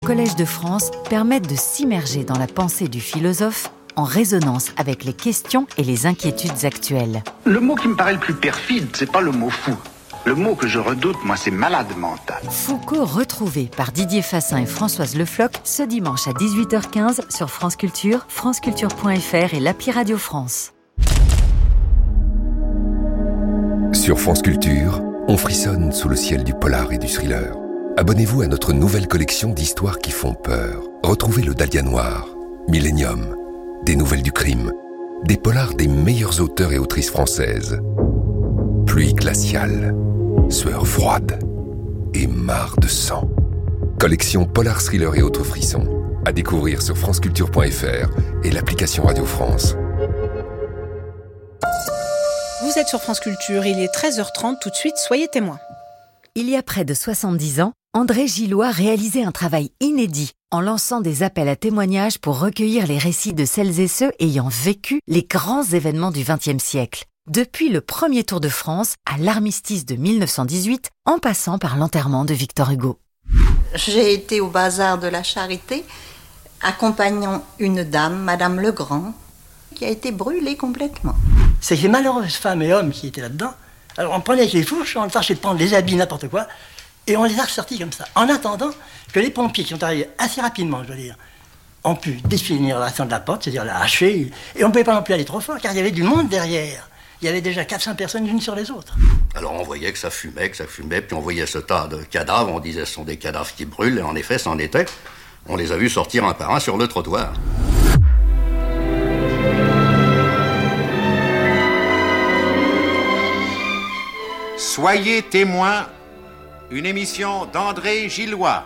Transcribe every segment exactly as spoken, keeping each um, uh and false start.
Collège de France permettent de s'immerger dans la pensée du philosophe en résonance avec les questions et les inquiétudes actuelles. Le mot qui me paraît le plus perfide, c'est pas le mot fou. Le mot que je redoute, moi, c'est malade mental. Foucault retrouvé par Didier Fassin et Françoise Le Floch ce dimanche à dix-huit heures quinze sur France Culture, franceculture point f r et l'appli Radio France. Sur France Culture, on frissonne sous le ciel du polar et du thriller. Abonnez-vous à notre nouvelle collection d'histoires qui font peur. Retrouvez le Dahlia Noir, Millennium, des nouvelles du crime, des polars des meilleurs auteurs et autrices françaises. Pluie glaciale, sueur froide et mare de sang. Collection polar, thriller et autres frissons. À découvrir sur franceculture point f r et l'application Radio France. Vous êtes sur France Culture, il est treize heures trente, tout de suite, soyez témoins. Il y a près de soixante-dix ans, André Gillois réalisait un travail inédit en lançant des appels à témoignages pour recueillir les récits de celles et ceux ayant vécu les grands événements du vingtième siècle. Depuis le premier Tour de France à l'armistice de mille neuf cent dix-huit, en passant par l'enterrement de Victor Hugo. J'ai été au bazar de la Charité, accompagnant une dame, Madame Legrand, qui a été brûlée complètement. C'est ces malheureuses femmes et hommes qui étaient là-dedans. Alors on prenait les fourches, on tâchait de prendre les habits, n'importe quoi, et on les a ressortis comme ça, en attendant que les pompiers qui sont arrivés assez rapidement, je veux dire, ont pu définir l'action de la porte, c'est-à-dire la hacher, et on ne pouvait pas non plus aller trop fort, car il y avait du monde derrière. Il y avait déjà quatre cents personnes l'une sur les autres. Alors on voyait que ça fumait, que ça fumait, puis on voyait ce tas de cadavres, on disait ce sont des cadavres qui brûlent, et en effet, c'en était. On les a vus sortir un par un sur le trottoir. Soyez témoins, une émission d'André Gillois.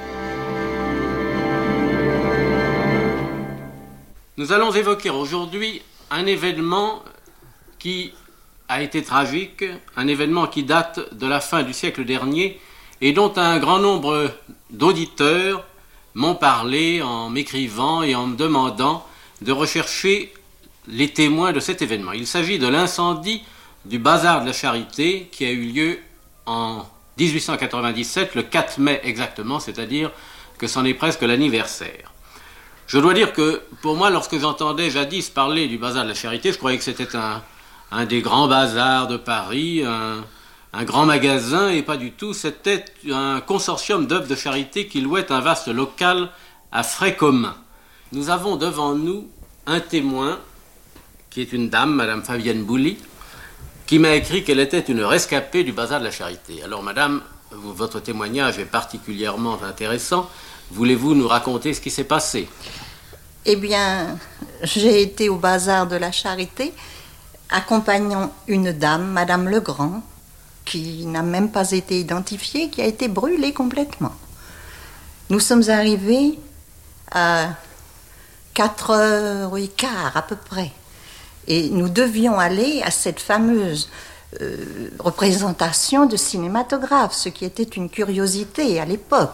Nous allons évoquer aujourd'hui un événement qui a été tragique, un événement qui date de la fin du siècle dernier et dont un grand nombre d'auditeurs m'ont parlé en m'écrivant et en me demandant de rechercher les témoins de cet événement. Il s'agit de l'incendie du bazar de la Charité qui a eu lieu en dix-huit cent quatre-vingt-dix-sept, le quatre mai exactement, c'est-à-dire que c'en est presque l'anniversaire. Je dois dire que pour moi, lorsque j'entendais jadis parler du bazar de la Charité, je croyais que c'était un, un des grands bazars de Paris, un, un grand magasin, et pas du tout. C'était un consortium d'œuvres de charité qui louait un vaste local à frais communs. Nous avons devant nous un témoin qui est une dame, Madame Fabienne Boully, qui m'a écrit qu'elle était une rescapée du bazar de la Charité. Alors, madame, votre témoignage est particulièrement intéressant. Voulez-vous nous raconter ce qui s'est passé ? Eh bien, j'ai été au bazar de la Charité, accompagnant une dame, Madame Legrand, qui n'a même pas été identifiée, qui a été brûlée complètement. Nous sommes arrivés à quatre heures quinze à peu près. Et nous devions aller à cette fameuse euh, représentation de cinématographe, ce qui était une curiosité à l'époque.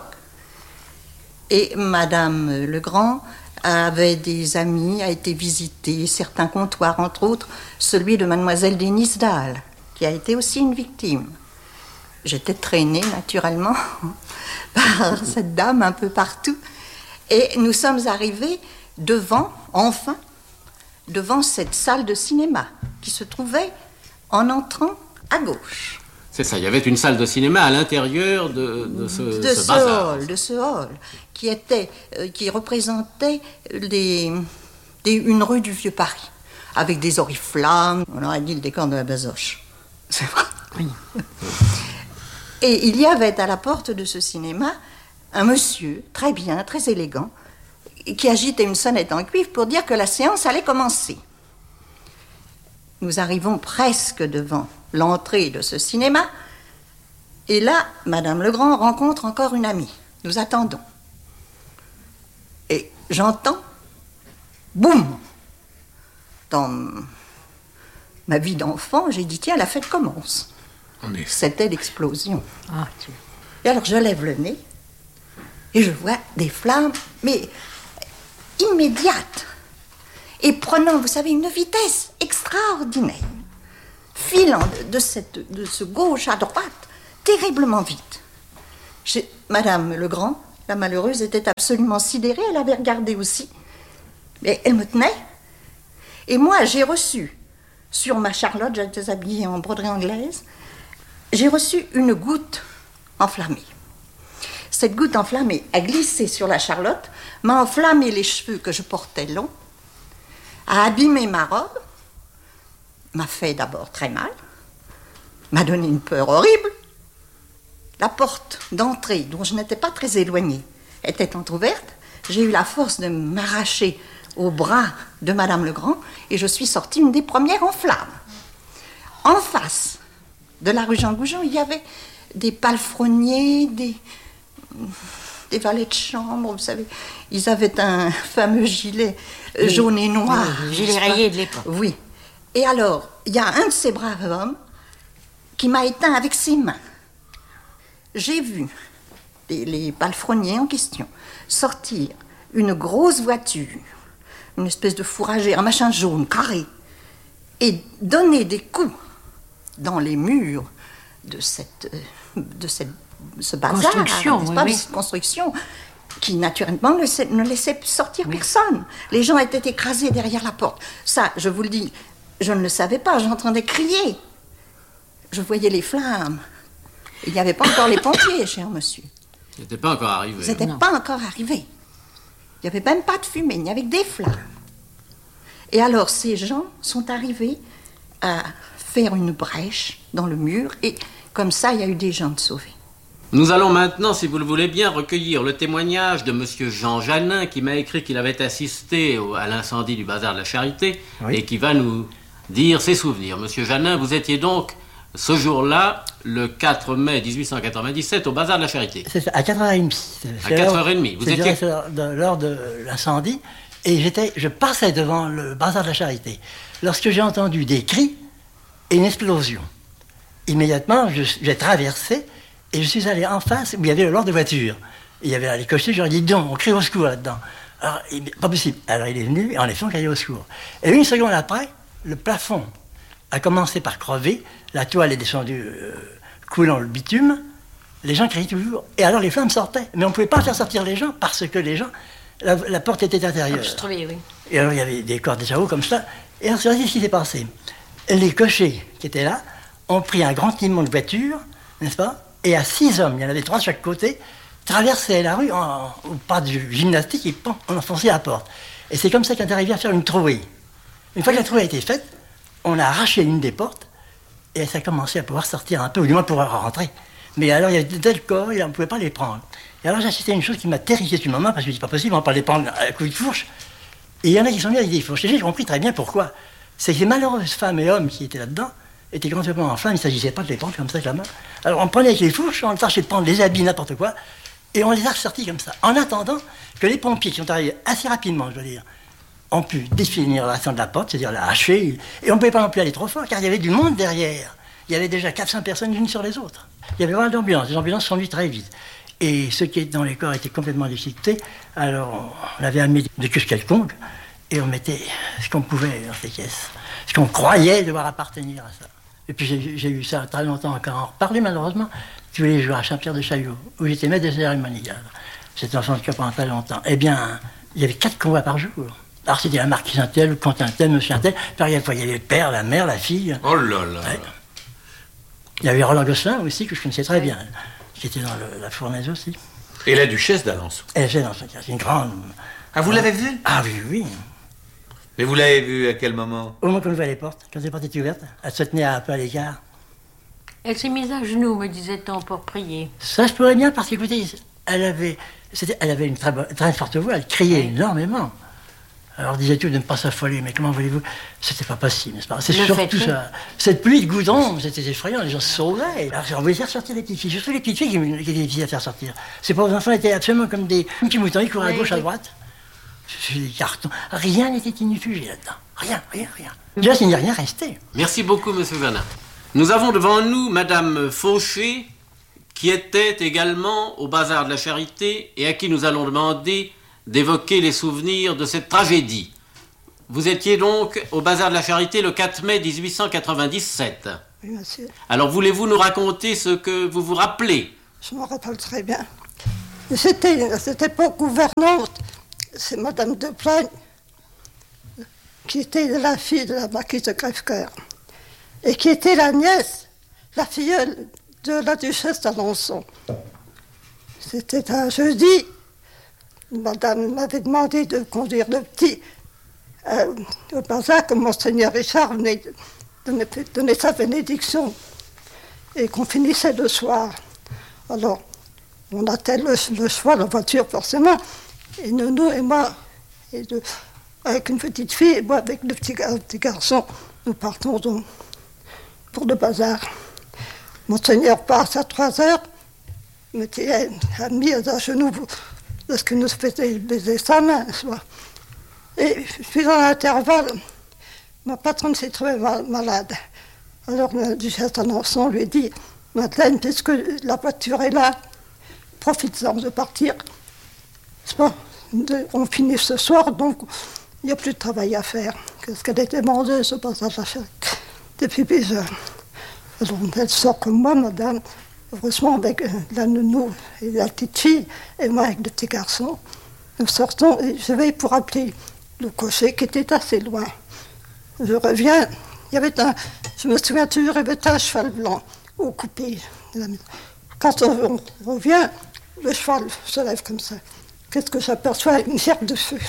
Et Madame Legrand avait des amis, a été visiter certains comptoirs, entre autres celui de Mademoiselle Denisdahl, qui a été aussi une victime. J'étais traînée naturellement par cette dame un peu partout. Et nous sommes arrivés devant, enfin, devant cette salle de cinéma qui se trouvait en entrant à gauche. C'est ça, il y avait une salle de cinéma à l'intérieur de, de ce, de ce ce bazar. hall, de ce hall, qui, était, euh, qui représentait les, des, une rue du Vieux-Paris, avec des oriflammes, on aurait dit le décor de la Bazoche. C'est vrai. Oui. Et il y avait à la porte de ce cinéma un monsieur, très bien, très élégant, qui agitait une sonnette en cuivre pour dire que la séance allait commencer. Nous arrivons presque devant l'entrée de ce cinéma, et là, Madame Legrand rencontre encore une amie. Nous attendons. Et j'entends, boum! Dans ma vie d'enfant, j'ai dit, tiens, la fête commence. C'était l'explosion. Ah, tu... Et alors, je lève le nez, et je vois des flammes, mais immédiates. Et prenant, vous savez, une vitesse extraordinaire, filant de, de, cette, de ce gauche à droite, terriblement vite. J'ai, Madame Legrand La malheureuse était absolument sidérée, elle avait regardé aussi. Mais elle me tenait. Et moi, j'ai reçu, sur ma Charlotte, j'étais habillée en broderie anglaise, j'ai reçu une goutte enflammée. Cette goutte enflammée a glissé sur la Charlotte, m'a enflammé les cheveux que je portais longs, a abîmé ma robe, m'a fait d'abord très mal, m'a donné une peur horrible. La porte d'entrée, dont je n'étais pas très éloignée, était entrouverte. J'ai eu la force de m'arracher au bras de Madame Legrand et je suis sortie une des premières en flammes. En face de la rue Jean Goujon, il y avait des palefreniers, des, des valets de chambre, vous savez. Ils avaient un fameux gilet oui. jaune et noir. Oui, gilet rayé de l'époque. Oui. Et alors, il y a un de ces braves hommes qui m'a éteint avec ses mains. J'ai vu les, les palefreniers en question sortir une grosse voiture, une espèce de fourragère, un machin jaune, carré, et donner des coups dans les murs de cette, de cette ce bazar, construction, n'est-ce oui, pas, oui. cette construction qui naturellement ne laissait, ne laissait sortir oui. personne. Les gens étaient écrasés derrière la porte. Ça, je vous le dis, je ne le savais pas, j'entendais crier. Je voyais les flammes. Il n'y avait pas encore les pompiers, cher monsieur. Ils n'étaient pas encore arrivés. Ils n'étaient pas encore arrivés. Il n'y avait même pas de fumée, il n'y avait que des flammes. Et alors, ces gens sont arrivés à faire une brèche dans le mur, et comme ça, il y a eu des gens de sauvés. Nous allons maintenant, si vous le voulez bien, recueillir le témoignage de monsieur Jean Janin, qui m'a écrit qu'il avait assisté au, à l'incendie du bazar de la Charité, oui. et qui va nous dire ses souvenirs. Monsieur Janin, vous étiez donc ce jour-là, le quatre mai mille huit cent quatre-vingt-dix-sept, au bazar de la Charité. C'est ça, à quatre heures trente. À quatre heures trente. Vous étiez... lors de l'incendie, et j'étais, je passais devant le bazar de la Charité, lorsque j'ai entendu des cris et une explosion. Immédiatement, je, j'ai traversé, et je suis allé en face, où il y avait le lot de voitures. Il y avait les cochers, je leur ai dit, donc, on crie au secours là-dedans. Alors, il, pas possible. Alors, il est venu, et en effet, on criait au secours. Et une seconde après, le plafond a commencé par crever, la toile est descendue euh, coulant le bitume, les gens criaient toujours, et alors les flammes sortaient. Mais on ne pouvait pas faire sortir les gens, parce que les gens, la, la porte était intérieure. Je trouvais, oui. Et alors, il y avait des cordes déjà hauts comme ça, et alors, c'est ce qui s'est passé. Les cochers qui étaient là ont pris un grand timon de voiture, n'est-ce pas? Et à six hommes, il y en avait trois de chaque côté, traversaient la rue en, au pas du gymnastique, et on enfonçait la porte. Et c'est comme ça qu'on est arrivé à faire une trouée. Une fois que la trouée a été faite, on a arraché l'une des portes, et ça a commencé à pouvoir sortir un peu, ou du moins pouvoir rentrer. Mais alors, il y avait de tels corps, et on ne pouvait pas les prendre. Et alors, j'ai assisté à une chose qui m'a terrifié sur le moment, parce que je me dis, pas possible, on ne va pas les prendre à coups de fourche. Et il y en a qui sont venus avec des fourches. Et j'ai compris très bien pourquoi. C'est que ces malheureuses femmes et hommes qui étaient là-dedans étaient complètement en flamme, il ne s'agissait pas de les prendre comme ça avec la main. Alors, on prenait avec les fourches, on tâchait de prendre les habits, n'importe quoi, et on les a ressortis comme ça, en attendant que les pompiers, qui sont arrivés assez rapidement, je veux dire, ont pu définir la de la porte, c'est-à-dire la hacher, et on ne pouvait pas non plus aller trop fort, car il y avait du monde derrière. Il y avait déjà quatre cents personnes l'une sur les autres. Il y avait pas d'ambulances, les ambulances sont venues très vite. Et ceux qui étaient dans les corps étaient complètement déchiquetés, alors on avait amené des queues quelconques, et on mettait ce qu'on pouvait dans ces caisses, ce qu'on croyait devoir appartenir à ça. Et puis j'ai, j'ai eu ça très longtemps encore en reparler, malheureusement, tous les jours à Saint-Pierre-de-Chaillot, où j'étais maître de cérémonie. C'était enfant de cas pendant très longtemps. Eh bien, il y avait quatre convois par jour. Alors c'était la marquise un tel, le comte un tel, monsieur un tel. Puis il y avait le père, la mère, la fille. Oh là là. Ouais. Il y avait Roland Gosselin aussi, que je connaissais très bien, qui était dans le, la fournaise aussi. Et la duchesse d'Alençon. Elle était dans c'est une grande... Ah, vous l'avez vue? Ah oui, oui. Mais vous l'avez vue à quel moment? Au moment qu'on ouvrait les portes, quand les portes étaient ouvertes, elle se tenait un peu à l'écart. Elle s'est mise à genoux, me disait-on, pour prier. Ça, je pourrais bien, parce qu'écoutez, elle avait, c'était, elle avait une très, très forte voix, elle criait oui. énormément. Alors disait-il de ne pas s'affoler, mais comment voulez-vous? C'était pas possible, n'est-ce pas? C'est le surtout ça. Cette pluie de goudron, c'était effrayant, les gens se sauvaient. Alors on voulait faire sortir les petites filles, surtout les petites filles qui, qui étaient difficiles à faire sortir. Ces pauvres enfants étaient absolument comme des petits moutons, ils couraient oui, à gauche, oui. à droite. Sur les cartons. Rien n'était inifugé là-dedans. Rien, rien, rien. Déjà, il n'y a rien resté. Merci beaucoup, monsieur Janin. Nous avons devant nous madame Fauché, qui était également au bazar de la Charité et à qui nous allons demander d'évoquer les souvenirs de cette tragédie. Vous étiez donc au bazar de la Charité le quatre mai mille huit cent quatre-vingt-dix-sept. Oui, monsieur. Alors, voulez-vous nous raconter ce que vous vous rappelez? Je me rappelle très bien. J'étais à cette époque gouvernante, c'est Madame de Plagne, qui était la fille de la marquise de Crèvecoeur, et qui était la nièce, la filleule de la duchesse d'Alençon. C'était un jeudi. Madame m'avait demandé de conduire le petit euh, au bazar, comme Monseigneur Richard venait de donner, donner sa bénédiction, et qu'on finissait le soir. Alors, on attelle le, le soir, la voiture forcément, et Nounou et moi, et de, avec une petite fille, et moi avec le petit, le petit garçon, nous partons donc pour le bazar. Monseigneur passe à trois heures, me a mis à genoux parce que nous faisait baiser sa main. Soit. Et puis dans l'intervalle, ma patronne s'est trouvée mal, malade. Alors le duchesse d'Alençon lui dit, Madeleine, puisque la voiture est là, profite-en de partir. C'est pas, on finit ce soir, donc il n'y a plus de travail à faire. Parce qu'elle était vendeuse au passage à chaque depuis plusieurs. Alors elle sort comme moi, madame, heureusement avec la nounou et la petite fille, et moi avec le petit garçon. Nous sortons et je vais pour appeler le cocher qui était assez loin. Je reviens, il y avait un, je me souviens toujours, il y avait un cheval blanc au coupé. Quand on, on revient, le cheval se lève comme ça. Qu'est-ce que j'aperçois? Une gerbe de feu.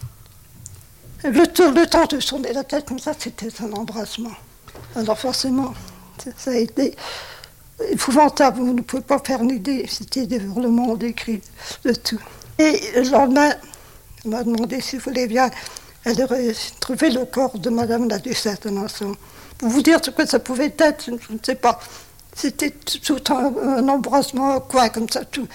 Le, le temps de tourner la tête comme ça, c'était un embrassement. Alors forcément, ça a été épouvantable, vous ne pouvez pas faire une idée, c'était des hurlements, des cris, de tout. Et le lendemain, elle m'a demandé si vous voulez bien, elle aurait trouvé le corps de Madame la Duchesse d'Alençon. Pour vous dire ce que ça pouvait être, je ne sais pas. C'était tout un, un embrassement, un coin comme ça, tout.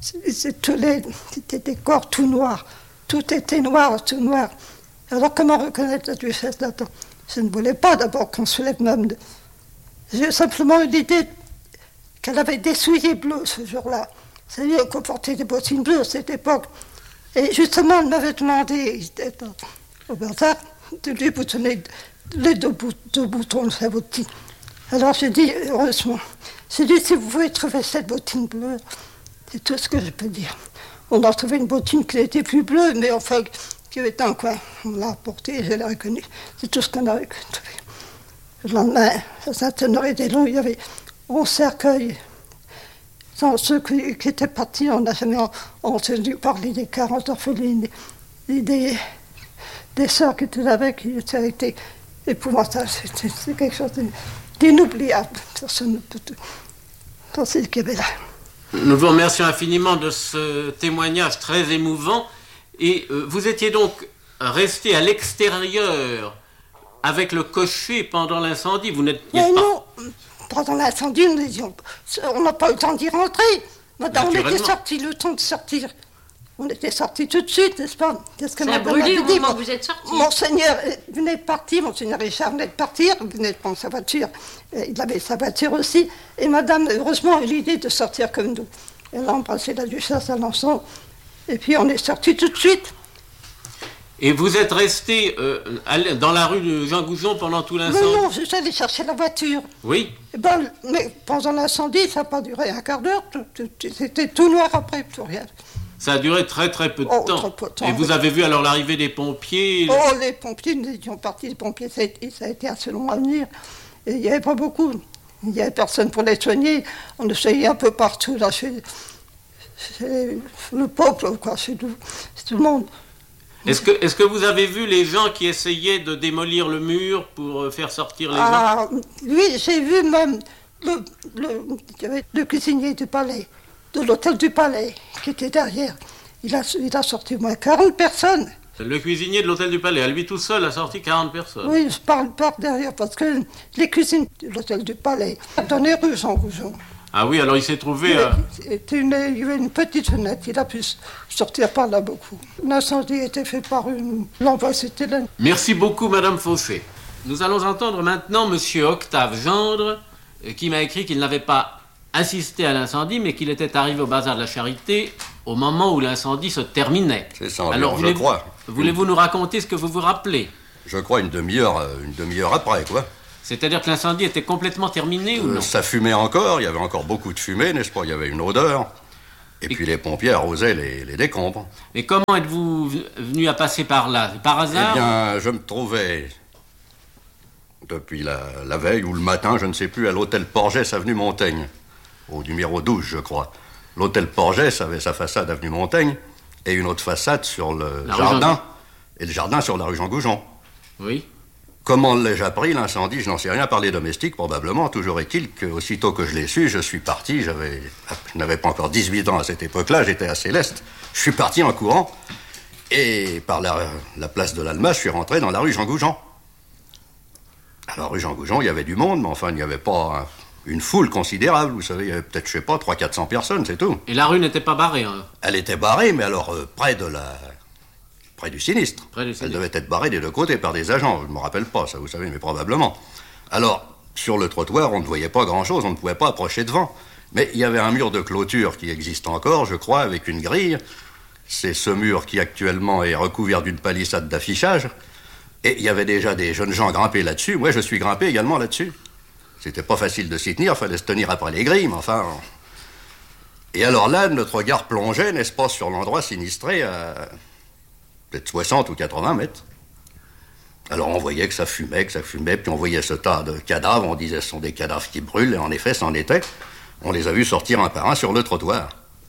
C'était des corps tout noirs, tout était noir, tout noir. Alors comment reconnaître la Duchesse d'Alençon? Je ne voulais pas d'abord qu'on se lève même de... J'ai simplement eu l'idée qu'elle avait des souliers bleus ce jour-là. C'est-à-dire qu'on portait des bottines bleues à cette époque. Et justement, elle m'avait demandé, au bazar, de lui boutonner les deux, bout, deux boutons de sa bottine. Alors j'ai dit, heureusement, j'ai dit, si vous pouvez trouver cette bottine bleue, c'est tout ce que je peux dire. On a trouvé une bottine qui n'était plus bleue, mais enfin, qui avait un coin. On l'a apportée, je l'ai reconnue. C'est tout ce qu'on a trouvé. Le lendemain, à Saint-Honoré-des-Longs, il y avait onze cercueils. Sans ceux qui, qui étaient partis, on n'a jamais entendu parler des quarante orphelines, des, des, des sœurs qui étaient avec, ça a été épouvantable. C'est, c'est quelque chose d'inoubliable. Personne ne peut penser ce qu'il y avait là. Nous vous remercions infiniment de ce témoignage très émouvant. Et euh, vous étiez donc resté à l'extérieur avec le cocher pendant l'incendie. Vous n'êtes pas... non, pendant l'incendie, nous disions, on n'a pas eu le temps d'y rentrer. Madame, on était sortis, le temps de sortir. On était sortis tout de suite, n'est-ce pas? Qu'est-ce que ça a brûlé au moment où vous êtes sortis. Monseigneur venait de partir, Monseigneur Richard venait de partir, il venait de prendre sa voiture. Il avait sa voiture aussi. Et Madame, heureusement, a eu l'idée de sortir comme nous. Elle a embrassé la Duchesse d'Alençon. Et puis on est sortis tout de suite. Et vous êtes resté euh, dans la rue de Jean Goujon pendant tout l'incendie? Non, non, je suis allé chercher la voiture. Oui. Et ben, mais pendant l'incendie, ça n'a pas duré un quart d'heure. C'était tout noir après, plus rien. Ça a duré très très peu de oh, temps. Très peu de temps. Et vous avez vu alors l'arrivée des pompiers? Oh, les pompiers, nous étions partis, les pompiers, ça a été, ça a été assez long à venir. Et il n'y avait pas beaucoup. Il n'y avait personne pour les soigner. On essayait un peu partout, là, chez, chez le peuple, quoi, chez tout, chez tout le monde. Est-ce que, est-ce que vous avez vu les gens qui essayaient de démolir le mur pour faire sortir les ah, gens? Oui, j'ai vu même le, le, le cuisinier du palais, de l'hôtel du palais, qui était derrière. Il a, il a sorti au moins quarante personnes. Le cuisinier de l'hôtel du palais, à lui tout seul, a sorti quarante personnes. Oui, je parle par derrière, parce que les cuisines de l'hôtel du palais, dans les rues Jean Goujon. Ah oui, alors il s'est trouvé... Il, euh... une, il y avait une petite fenêtre, il a pu sortir par là beaucoup. L'incendie était fait par une lampe acétylène. Merci beaucoup, Madame Fossé. Nous allons entendre maintenant Monsieur Octave Gendre, qui m'a écrit qu'il n'avait pas assisté à l'incendie, mais qu'il était arrivé au bazar de la Charité au moment où l'incendie se terminait. C'est ça, alors, je crois. Voulez-vous nous raconter ce que vous vous rappelez? Je crois une demi-heure, une demi-heure après, quoi. C'est-à-dire que l'incendie était complètement terminé, euh, ou non? Ça fumait encore, il y avait encore beaucoup de fumée, n'est-ce pas? Il y avait une odeur. Et, et puis les pompiers arrosaient les, les décombres. Mais comment êtes-vous venu à passer par là? Par hasard? Eh bien, je me trouvais depuis la, la veille ou le matin, je ne sais plus, à l'hôtel Porgès, avenue Montaigne, au numéro douze, je crois. L'hôtel Porgès avait sa façade avenue Montaigne et une autre façade sur le la jardin, et le jardin sur la rue Jean Goujon. Oui. Comment l'ai-je appris, l'incendie? Je n'en sais rien, par les domestiques, probablement. Toujours est-il qu'aussitôt que je l'ai su, je suis parti. J'avais, je n'avais pas encore dix-huit ans à cette époque-là, j'étais assez leste. Je suis parti en courant, et par la, la place de l'Alma, je suis rentré dans la rue Jean Goujon. Alors, rue Jean Goujon, il y avait du monde, mais enfin, il n'y avait pas un, une foule considérable. Vous savez, il y avait peut-être, je sais pas, trois cents à quatre cents personnes, c'est tout. Et la rue n'était pas barrée, hein? Elle était barrée, mais alors, euh, près de la... près du sinistre. Près du sinistre. Elle devait être barrée des deux côtés par des agents. Je ne me rappelle pas, ça, vous savez, mais probablement. Alors, sur le trottoir, on ne voyait pas grand-chose, on ne pouvait pas approcher devant. Mais il y avait un mur de clôture qui existe encore, je crois, avec une grille. C'est ce mur qui, actuellement, est recouvert d'une palissade d'affichage. Et il y avait déjà des jeunes gens grimpés là-dessus. Moi, je suis grimpé également là-dessus. C'était pas facile de s'y tenir, il fallait se tenir après les grilles, mais enfin... Et alors là, notre regard plongeait, n'est-ce pas, sur l'endroit sinistré à peut-être soixante ou quatre-vingts mètres. Alors on voyait que ça fumait, que ça fumait, puis on voyait ce tas de cadavres, on disait ce sont des cadavres qui brûlent, et en effet, c'en était. On les a vus sortir un par un sur le trottoir.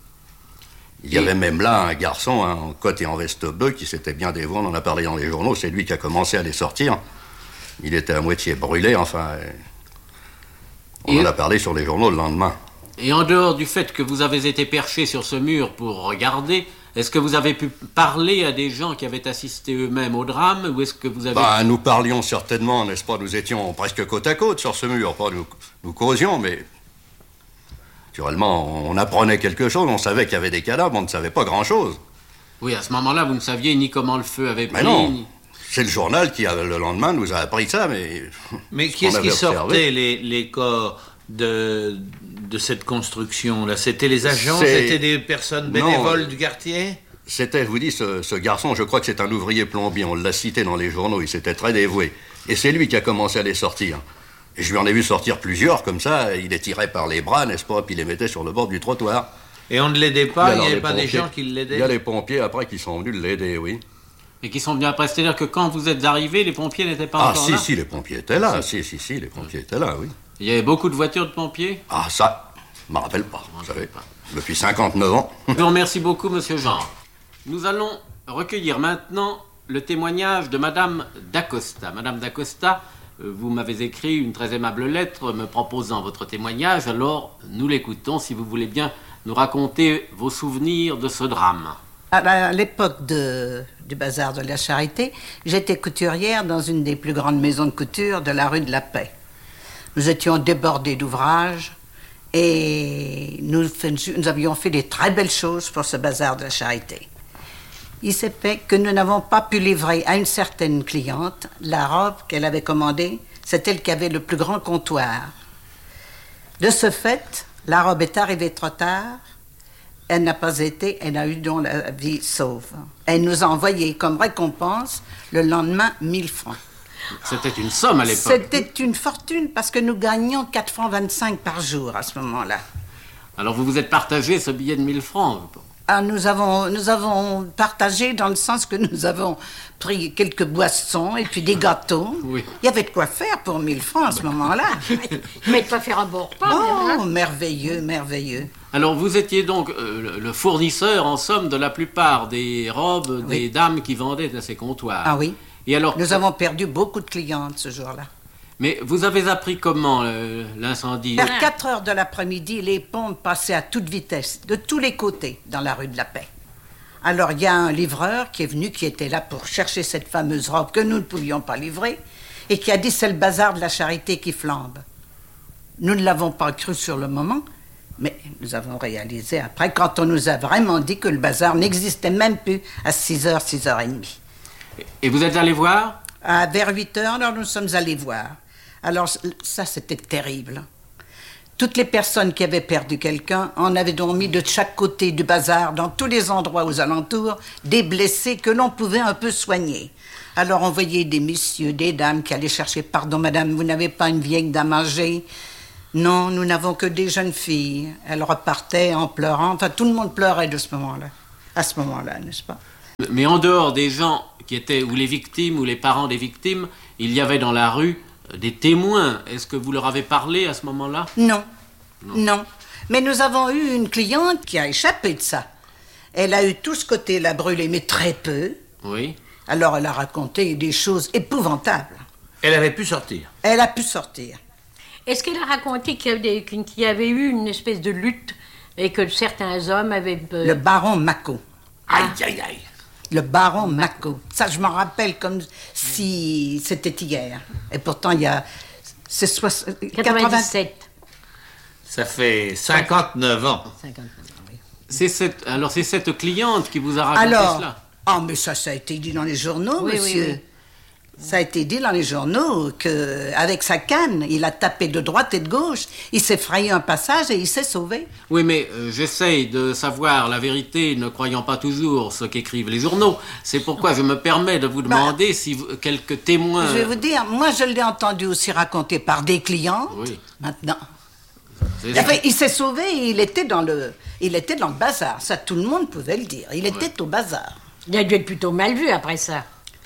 Il y avait même là un garçon hein, en cotte et en veste bleue qui s'était bien dévoué, on en a parlé dans les journaux, c'est lui qui a commencé à les sortir. Il était à moitié brûlé, enfin... On et en a parlé sur les journaux le lendemain. Et en dehors du fait que vous avez été perché sur ce mur pour regarder, est-ce que vous avez pu parler à des gens qui avaient assisté eux-mêmes au drame, ou est-ce que vous avez... Bah, nous parlions certainement, n'est-ce pas, nous étions presque côte à côte sur ce mur, pas nous, nous causions, mais... Naturellement, on apprenait quelque chose, on savait qu'il y avait des cadavres, on ne savait pas grand-chose. Oui, à ce moment-là, vous ne saviez ni comment le feu avait pris, mais non. Ni... C'est le journal qui, le lendemain, nous a appris ça, mais... Mais qui est-ce qui sortait les, les corps de, de cette construction-là? C'était les agents? C'était des personnes bénévoles non, du quartier? C'était, je vous dis, ce, ce garçon, je crois que c'est un ouvrier plombier, on l'a cité dans les journaux, il s'était très dévoué. Et c'est lui qui a commencé à les sortir. Et je lui en ai vu sortir plusieurs, comme ça, il les tirait par les bras, n'est-ce pas, puis il les mettait sur le bord du trottoir. Et on ne l'aidait pas, il n'y avait pas pompiers, des gens qui l'aidaient? Il y a les pompiers, après, qui sont venus l'aider, oui. Et qui sont bien après, c'est-à-dire que quand vous êtes arrivés, les pompiers n'étaient pas ah, encore si, là? Ah si, si, les pompiers étaient là, si, si, si, les pompiers étaient là, oui. Il y avait beaucoup de voitures de pompiers? Ah, ça, je ne me rappelle pas, vous savez, pas. Depuis cinquante-neuf ans. Je vous remercie beaucoup, monsieur Jean. Nous allons recueillir maintenant le témoignage de Madame d'Acosta. Madame d'Acosta, vous m'avez écrit une très aimable lettre me proposant votre témoignage, alors nous l'écoutons si vous voulez bien nous raconter vos souvenirs de ce drame. À l'époque de, du bazar de la Charité, j'étais couturière dans une des plus grandes maisons de couture de la rue de la Paix. Nous étions débordés d'ouvrages et nous, nous avions fait des très belles choses pour ce bazar de la Charité. Il s'est fait que nous n'avons pas pu livrer à une certaine cliente la robe qu'elle avait commandée. C'est elle qui avait le plus grand comptoir. De ce fait, la robe est arrivée trop tard. Elle n'a pas été, elle a eu donc la vie sauve. Elle nous a envoyé comme récompense le lendemain mille francs. C'était une somme à l'époque. C'était une fortune parce que nous gagnions quatre francs vingt-cinq par jour à ce moment-là. Alors vous vous êtes partagé ce billet de mille francs? Ah, nous avons, nous avons partagé dans le sens que nous avons pris quelques boissons et puis des gâteaux. Oui. Il y avait de quoi faire pour mille francs à ce moment-là. Mais de quoi faire un bon repas. Oh, merveilleux, merveilleux. Alors vous étiez donc euh, le fournisseur, en somme, de la plupart des robes oui. des dames qui vendaient à ces comptoirs. Ah oui. Et alors, nous avons perdu beaucoup de clientes ce jour-là. Mais vous avez appris comment euh, l'incendie? Vers quatre heures de l'après-midi, les pompes passaient à toute vitesse, de tous les côtés, dans la rue de la Paix. Alors il y a un livreur qui est venu, qui était là pour chercher cette fameuse robe que nous ne pouvions pas livrer, et qui a dit c'est le bazar de la Charité qui flambe. Nous ne l'avons pas cru sur le moment, mais nous avons réalisé après, quand on nous a vraiment dit que le bazar n'existait même plus à six heures, six heures trente. Et vous êtes allé voir? À vers huit heures, alors nous sommes allés voir. Alors ça, c'était terrible. Toutes les personnes qui avaient perdu quelqu'un, on avait donc mis de chaque côté du bazar, dans tous les endroits aux alentours, des blessés que l'on pouvait un peu soigner. Alors on voyait des messieurs, des dames qui allaient chercher « Pardon madame, vous n'avez pas une vieille dame âgée ?» Non, nous n'avons que des jeunes filles. Elles repartaient en pleurant. Enfin, tout le monde pleurait de ce moment-là. À ce moment-là, n'est-ce pas? Mais en dehors des gens qui étaient, ou les victimes, ou les parents des victimes, il y avait dans la rue des témoins. Est-ce que vous leur avez parlé à ce moment-là? Non. non. Non. Mais nous avons eu une cliente qui a échappé de ça. Elle a eu tout ce côté-là brûlé, mais très peu. Oui. Alors elle a raconté des choses épouvantables. Elle avait pu sortir. Elle a pu sortir. Est-ce qu'elle a raconté qu'il y avait, qu'il y avait eu une espèce de lutte et que certains hommes avaient... Euh... Le baron Macot. Ah. Aïe, aïe, aïe. Le baron Macot. Ça, je m'en rappelle comme si c'était hier. Et pourtant, il y a... C'est soix... quatre-vingt-dix-sept. Ça fait cinquante-neuf ans. cinquante-neuf ans, oui. C'est cette, alors, c'est cette cliente qui vous a raconté alors, cela? Ah, mais ça, ça a été dit dans les journaux, oui, monsieur. Oui, oui. Ça a été dit dans les journaux qu'avec sa canne, il a tapé de droite et de gauche, il s'est frayé un passage et il s'est sauvé. Oui, mais euh, j'essaye de savoir la vérité, ne croyant pas toujours ce qu'écrivent les journaux. C'est pourquoi je me permets de vous demander bah, si vous, quelques témoins... Je vais vous dire, moi je l'ai entendu aussi raconter par des clients. Oui. Maintenant. Enfin, il s'est sauvé et il était, dans le, il était dans le bazar. Ça, tout le monde pouvait le dire. Il était ouais. au bazar. Il a dû être plutôt mal vu après ça.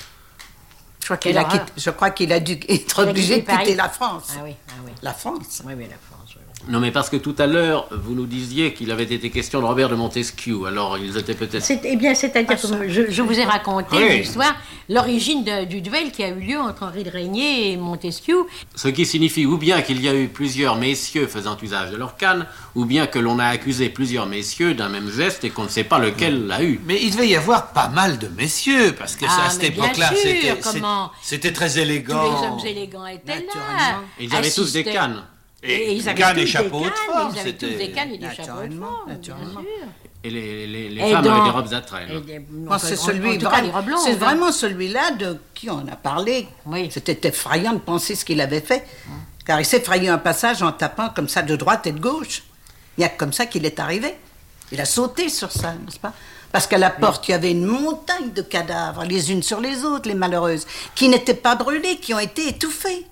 Je crois qu'il a, quitté, je crois qu'il a dû être il obligé de quitter la France. Ah oui, ah oui. La France. Oui, oui, la France. Oui. Non, mais parce que tout à l'heure, vous nous disiez qu'il avait été question de Robert de Montesquieu. Alors, ils étaient peut-être... C'est, eh bien, c'est-à-dire ah, que je, je vous ai raconté oui. l'histoire, l'origine de, du duel qui a eu lieu entre Henri de Régnier et Montesquieu. Ce qui signifie ou bien qu'il y a eu plusieurs messieurs faisant usage de leur canne, ou bien que l'on a accusé plusieurs messieurs d'un même geste et qu'on ne sait pas lequel l'a eu. Mais il devait y avoir pas mal de messieurs, parce que ah, à cette époque-là, c'était, comment... c'était très élégant. Tous les hommes élégants étaient là. Ils avaient tous des cannes. Et, et ils avaient cannes tous et chapeaux de forme, ils avaient tous des cannes et des chapeaux de forme, naturellement. Et les, les, les femmes dans... avaient des robes à traînes. Des... Non, c'est celui, vrai, c'est vraiment celui-là de qui on a parlé. Oui. C'était effrayant de penser ce qu'il avait fait. Hum. Car il s'est frayé un passage en tapant comme ça de droite et de gauche. Il y a comme ça qu'il est arrivé. Il a sauté sur ça, n'est-ce pas? Parce qu'à la porte, il y avait une montagne de cadavres, les unes sur les autres, les malheureuses, qui n'étaient pas brûlées, qui ont été étouffées.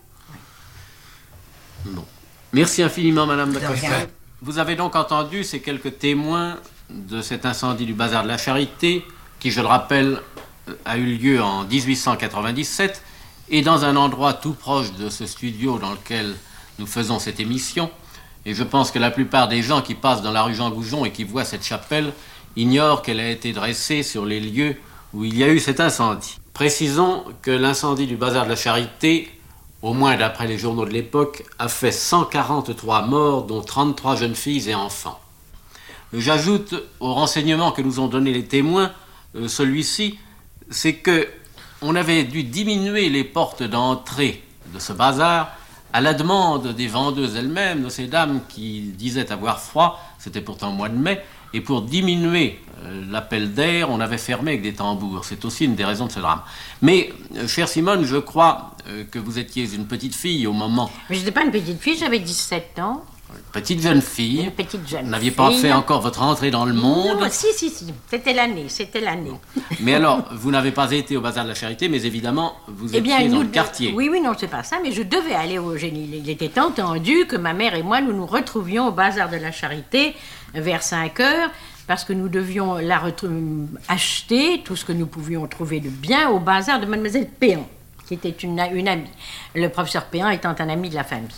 Bon. Merci infiniment, Madame de Costa. Vous avez donc entendu ces quelques témoins de cet incendie du bazar de la Charité, qui, je le rappelle, a eu lieu en dix-huit cent quatre-vingt-dix-sept, et dans un endroit tout proche de ce studio dans lequel nous faisons cette émission. Et je pense que la plupart des gens qui passent dans la rue Jean Goujon et qui voient cette chapelle ignorent qu'elle a été dressée sur les lieux où il y a eu cet incendie. Précisons que l'incendie du bazar de la Charité, au moins d'après les journaux de l'époque, a fait cent quarante-trois morts, dont trente-trois jeunes filles et enfants. J'ajoute aux renseignements que nous ont donnés les témoins, euh, celui-ci, c'est que on avait dû diminuer les portes d'entrée de ce bazar à la demande des vendeuses elles-mêmes, de ces dames qui disaient avoir froid, c'était pourtant au mois de mai, et pour diminuer euh, l'appel d'air, on avait fermé avec des tambours. C'est aussi une des raisons de ce drame. Mais, euh, chère Simone, je crois euh, que vous étiez une petite fille au moment... Mais je n'étais pas une petite fille, j'avais dix-sept ans. Petite jeune fille. Une petite jeune Vous n'aviez pas fait encore votre entrée dans le monde. Non, si, si, si. C'était l'année, c'était l'année. Mais alors, vous n'avez pas été au bazar de la Charité, mais évidemment, vous eh bien, étiez dans nous, le quartier. Oui, oui, non, c'est pas ça, mais je devais aller au génie. Il était entendu que ma mère et moi, nous nous retrouvions au bazar de la Charité vers cinq heures, parce que nous devions la retru- acheter tout ce que nous pouvions trouver de bien au bazar de mademoiselle Péan, qui était une, une amie. Le professeur Péan étant un ami de la famille.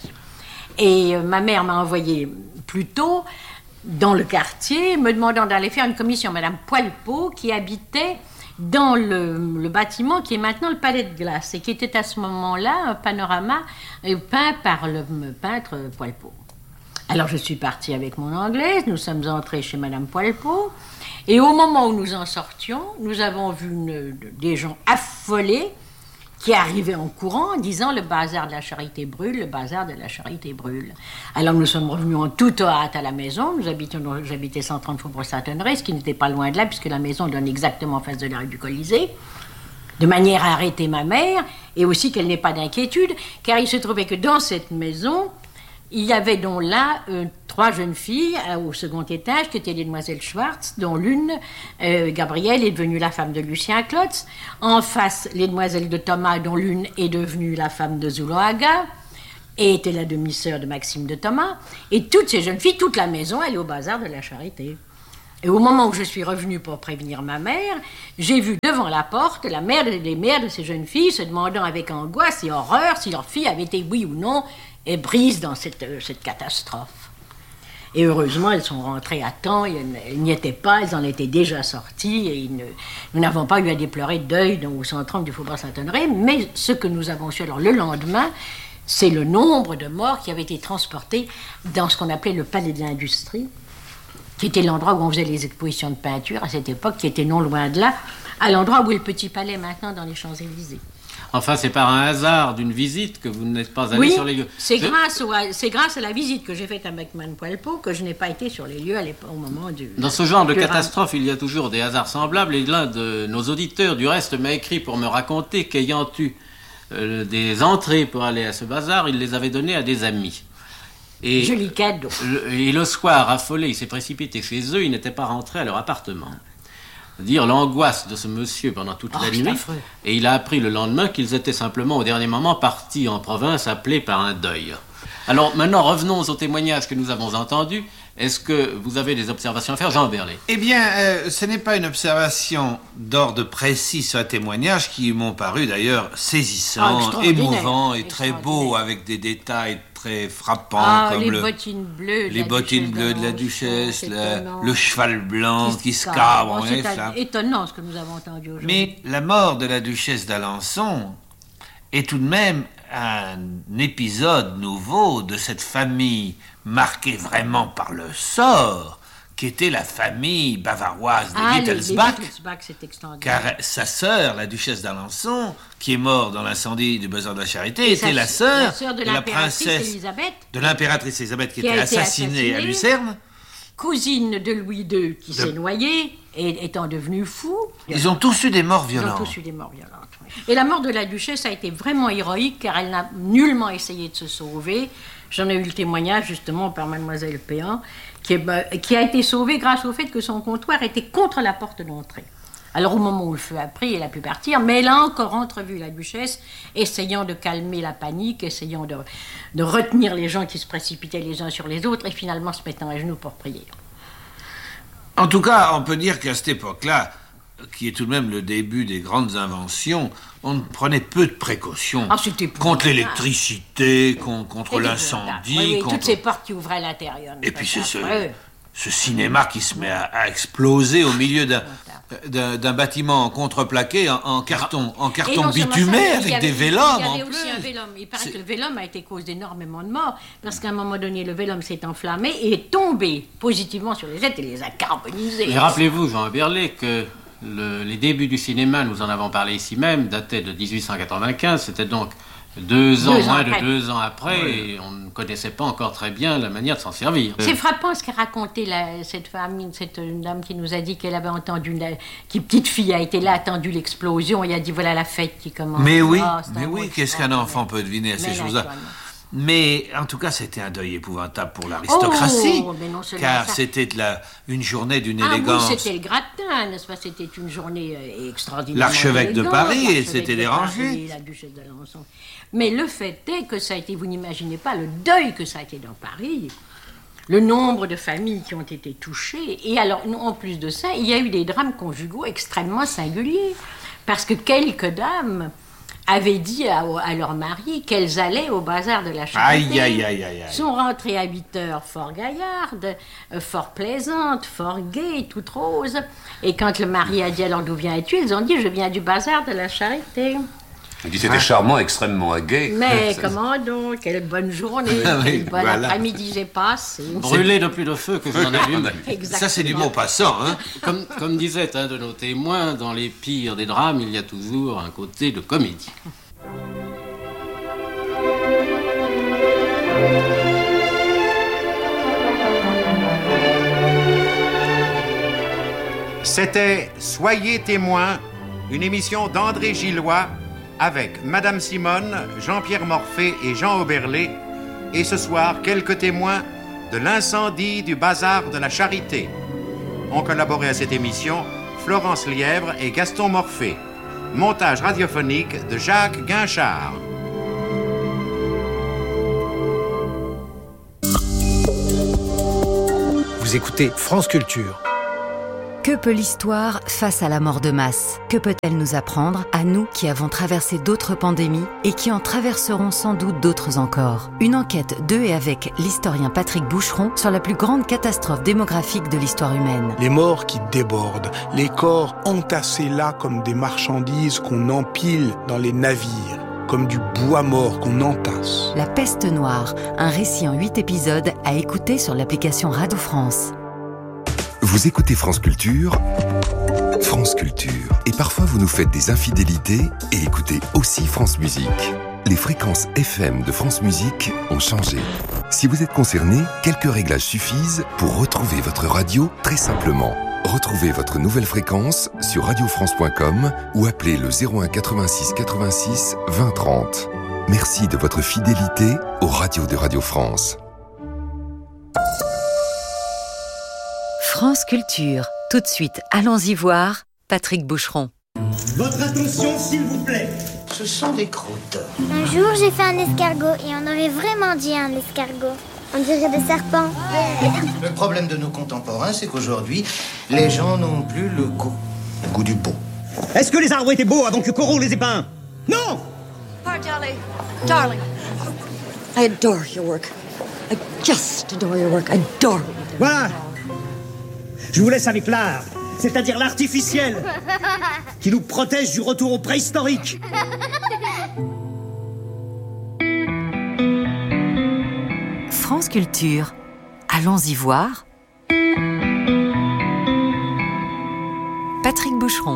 Et euh, ma mère m'a envoyé plus tôt dans le quartier, me demandant d'aller faire une commission. Madame Poilpot, qui habitait dans le, le bâtiment qui est maintenant le Palais de Glace, et qui était à ce moment-là un panorama euh, peint par le peintre Poilpot. Alors je suis partie avec mon anglaise, nous sommes entrés chez Madame Poilpot, et au moment où nous en sortions, nous avons vu une, des gens affolés, qui arrivait en courant en disant « Le bazar de la Charité brûle, le bazar de la Charité brûle ». Alors nous sommes revenus en toute hâte à la maison. Nous habitions, j'habitais cent trente Faubourg Saint-Honoré, ce qui n'était pas loin de là, puisque la maison donne exactement en face de la rue du Colisée, de manière à arrêter ma mère, et aussi qu'elle n'ait pas d'inquiétude, car il se trouvait que dans cette maison, il y avait donc là euh, trois jeunes filles euh, au second étage qui étaient les demoiselles Schwartz, dont l'une, euh, Gabrielle, est devenue la femme de Lucien Klotz. En face, les demoiselles de Thomas, dont l'une est devenue la femme de Zuloaga. et était la demi-sœur de Maxime de Thomas. Et toutes ces jeunes filles, toute la maison, allait au bazar de la Charité. Et au moment où je suis revenue pour prévenir ma mère, j'ai vu devant la porte la mère, les mères de ces jeunes filles se demandant avec angoisse et horreur si leur fille avait été, oui ou non, ébrise dans cette, euh, cette catastrophe. Et heureusement, elles sont rentrées à temps, elles n'y étaient pas, elles en étaient déjà sorties, et ne, nous n'avons pas eu à déplorer de deuil dans, au cent trente du Faubourg Saint-Honoré, mais ce que nous avons su alors le lendemain, c'est le nombre de morts qui avaient été transportés dans ce qu'on appelait le Palais de l'Industrie, qui était l'endroit où on faisait les expositions de peinture à cette époque, qui était non loin de là, à l'endroit où est le Petit Palais maintenant dans les Champs-Élysées. Enfin, c'est par un hasard d'une visite que vous n'êtes pas allé oui, sur les lieux. C'est Je... grâce, au, c'est grâce à la visite que j'ai faite à Beckman-Poilpot que je n'ai pas été sur les lieux à l'époque, au moment du... Dans ce genre de catastrophe, il y a toujours des hasards semblables, et l'un de nos auditeurs, du reste, m'a écrit pour me raconter qu'ayant eu euh, des entrées pour aller à ce bazar, il les avait données à des amis. Et Joli cadeau. Le, et le soir, affolé, il s'est précipité chez eux, ils n'étaient pas rentrés à leur appartement. Dire l'angoisse de ce monsieur pendant toute oh, la nuit, et il a appris le lendemain qu'ils étaient simplement au dernier moment partis en province appelés par un deuil. Alors maintenant revenons aux témoignages que nous avons entendus. Est-ce que vous avez des observations à faire, Jean Berlet? Eh bien, euh, ce n'est pas une observation d'ordre précis sur un témoignage qui m'ont paru d'ailleurs saisissants, ah, émouvants et très beaux, avec des détails très frappants, ah, comme les le, bottines bleues, les bottines bleues de la duchesse, la, le cheval blanc qui, qui se cabre. C'est étonnant ce que nous avons entendu aujourd'hui. Mais la mort de la duchesse d'Alençon est tout de même un épisode nouveau de cette famille marquée vraiment par le sort, qui était la famille bavaroise des ah, Wittelsbach, c'est extraordinaire. Car sa sœur, la duchesse d'Alençon, qui est morte dans l'incendie du bazar de la Charité, et était la sœur de, de la princesse Élisabeth, de l'impératrice Élisabeth, qui, qui était assassinée, assassinée à Lucerne, cousine de Louis deux, qui de... s'est noyé, et étant devenu fou. Ils ont tous eu des morts violentes. Ils ont tous eu des morts violentes. Oui. Et la mort de la duchesse a été vraiment héroïque, car elle n'a nullement essayé de se sauver. J'en ai eu le témoignage justement par mademoiselle Péan, qui, est, qui a été sauvée grâce au fait que son comptoir était contre la porte d'entrée. Alors au moment où le feu a pris, elle a pu partir, mais elle a encore entrevu la duchesse, essayant de calmer la panique, essayant de, de retenir les gens qui se précipitaient les uns sur les autres, et finalement se mettant à genoux pour prier. En tout cas, on peut dire qu'à cette époque-là, qui est tout de même le début des grandes inventions, on prenait peu de précautions ah, contre l'électricité, contre, contre l'incendie. Oui, oui, contre... toutes ces portes qui ouvraient à l'intérieur. Et puis c'est ce, ce cinéma qui se met à, à exploser au milieu d'un, d'un, d'un bâtiment contreplaqué en, en carton, en carton bitumé avec avait, des vélums. Il y avait en aussi plus. un vélum. Il paraît c'est... que le vélum a été cause d'énormément de morts, parce qu'à un moment donné, le vélum s'est enflammé et est tombé positivement sur les êtres et les a carbonisés. Et rappelez-vous, Jean Berlet, que Le, les débuts du cinéma, nous en avons parlé ici même, dataient de dix-huit cent quatre-vingt-quinze, c'était donc deux ans, deux moins de deux ans après, oui. Et on ne connaissait pas encore très bien la manière de s'en servir. C'est frappant ce qu'a raconté la, cette femme, cette dame qui nous a dit qu'elle avait entendu, la, qui petite fille a été là, attendu l'explosion, et a dit voilà la fête qui commence. Mais oui, oh, mais oui, qu'est-ce qu'un enfant peut deviner à ces choses-là? Mais en tout cas, c'était un deuil épouvantable pour l'aristocratie, oh, car ça... c'était la, une journée d'une ah, élégance. Oui, c'était le gratin, n'est-ce pas? C'était une journée euh, extraordinaire. L'archevêque de Paris s'était dérangé. Paris, la duchesse d'Alençon. Mais le fait est que ça a été, vous n'imaginez pas le deuil que ça a été dans Paris, le nombre de familles qui ont été touchées. Et alors, en plus de ça, il y a eu des drames conjugaux extrêmement singuliers, parce que quelques dames avaient dit à, à leur mari qu'elles allaient au bazar de la Charité. Aïe, aïe, aïe, aïe, aïe. Sont rentrées à huit heures fort gaillardes, euh, fort plaisantes, fort gaies, toutes roses. Et quand le mari a dit alors d'où viens-tu, elles ont dit je viens du bazar de la Charité. Il dit c'était ah. charmant, extrêmement gai. Mais comment donc? Quelle bonne journée, oui, quel bon voilà. après-midi j'ai passé. Brûlé de plus de feu que je n'en allume. Ça c'est du mot passant. Hein. Comme, comme disait un de nos témoins, dans les pires des drames, il y a toujours un côté de comédie. C'était Soyez témoins, une émission d'André Gillois, avec Madame Simone, Jean-Pierre Morphée et Jean Oberlé, et ce soir, quelques témoins de l'incendie du bazar de la Charité. Ont collaboré à cette émission Florence Lièvre et Gaston Morphée. Montage radiophonique de Jacques Guinchard. Vous écoutez France Culture. Que peut l'histoire face à la mort de masse ? Que peut-elle nous apprendre, à nous qui avons traversé d'autres pandémies et qui en traverseront sans doute d'autres encore ? Une enquête de et avec l'historien Patrick Boucheron sur la plus grande catastrophe démographique de l'histoire humaine. Les morts qui débordent, les corps entassés là comme des marchandises qu'on empile dans les navires, comme du bois mort qu'on entasse. La peste noire, un récit en huit épisodes à écouter sur l'application Radio France. Vous écoutez France Culture, France Culture. Et parfois vous nous faites des infidélités et écoutez aussi France Musique. Les fréquences F M de France Musique ont changé. Si vous êtes concerné, quelques réglages suffisent pour retrouver votre radio très simplement. Retrouvez votre nouvelle fréquence sur radio france point com ou appelez le zéro un quatre-vingt-six quatre-vingt-six vingt trente. Merci de votre fidélité aux radios de Radio France. France Culture. Tout de suite, allons-y voir Patrick Boucheron. Votre attention, s'il vous plaît. Ce sont des croûtes. Un jour, j'ai fait un escargot et on aurait vraiment dit un escargot. On dirait des serpents. Le problème de nos contemporains, c'est qu'aujourd'hui, les gens n'ont plus le goût. Le goût du beau. Est-ce que les arbres étaient beaux avant que Corot les ait peints ? Non ! Poor Dolly. Darling. I adore your work. I just adore your work. I adore it. Voilà. Je vous laisse avec l'art, c'est-à-dire l'artificiel, qui nous protège du retour au préhistorique. France Culture. Allons-y voir. Patrick Boucheron.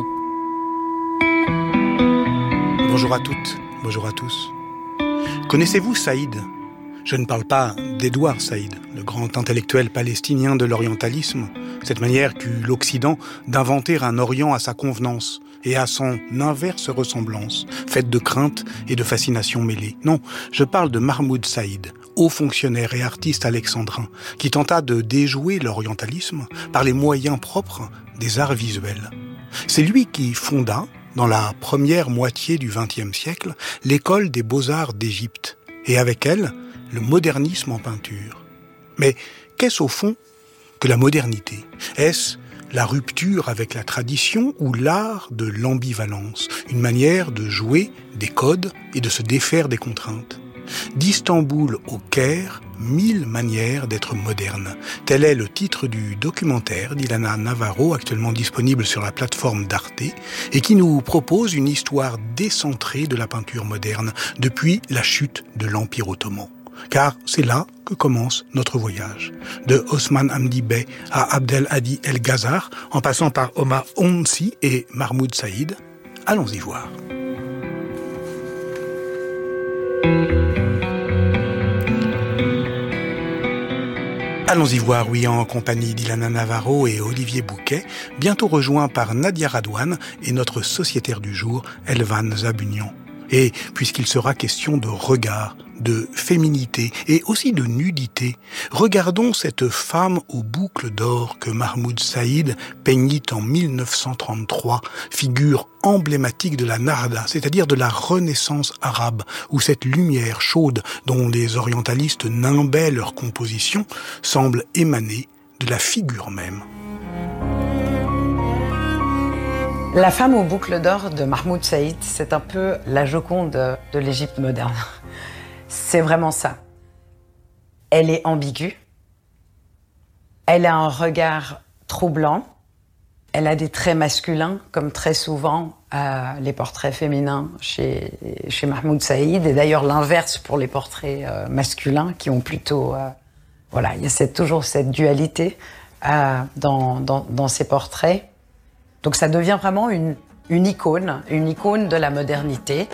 Bonjour à toutes, bonjour à tous. Connaissez-vous Saïd ? Je ne parle pas d'Édouard Saïd, le grand intellectuel palestinien de l'orientalisme, cette manière qu'eut l'Occident d'inventer un Orient à sa convenance et à son inverse ressemblance, faite de crainte et de fascination mêlées. Non, je parle de Mahmoud Saïd, haut fonctionnaire et artiste alexandrin, qui tenta de déjouer l'orientalisme par les moyens propres des arts visuels. C'est lui qui fonda, dans la première moitié du vingtième siècle, l'école des beaux-arts d'Égypte, et avec elle, le modernisme en peinture. Mais qu'est-ce au fond que la modernité ? Est-ce la rupture avec la tradition ou l'art de l'ambivalence, une manière de jouer des codes et de se défaire des contraintes ? D'Istanbul au Caire, mille manières d'être moderne. Tel est le titre du documentaire d'Ilana Navarro, actuellement disponible sur la plateforme d'Arte, et qui nous propose une histoire décentrée de la peinture moderne, depuis la chute de l'Empire ottoman. Car c'est là que commence notre voyage. De Osman Hamdi Bey à Abdel Hadi El Ghazar, en passant par Omar Onsi et Mahmoud Saïd, allons-y voir. Allons-y voir, oui, en compagnie d'Ilana Navarro et Olivier Bouquet, bientôt rejoints par Nadia Radouane et notre sociétaire du jour, Elvan Zabunian. Et puisqu'il sera question de regard, de féminité et aussi de nudité, regardons cette femme aux boucles d'or que Mahmoud Saïd peignit en mille neuf cent trente-trois, figure emblématique de la Narda, c'est-à-dire de la Renaissance arabe, où cette lumière chaude dont les orientalistes nimbaient leur composition semble émaner de la figure même. La femme aux boucles d'or de Mahmoud Saïd, c'est un peu la Joconde de, de l'Égypte moderne. C'est vraiment ça. Elle est ambiguë. Elle a un regard troublant. Elle a des traits masculins, comme très souvent euh, les portraits féminins chez, chez Mahmoud Saïd. Et d'ailleurs l'inverse pour les portraits euh, masculins, qui ont plutôt... Euh, voilà, il y a cette, toujours cette dualité euh, dans, dans, dans ces portraits. Donc ça devient vraiment une, une icône, une icône de la modernité.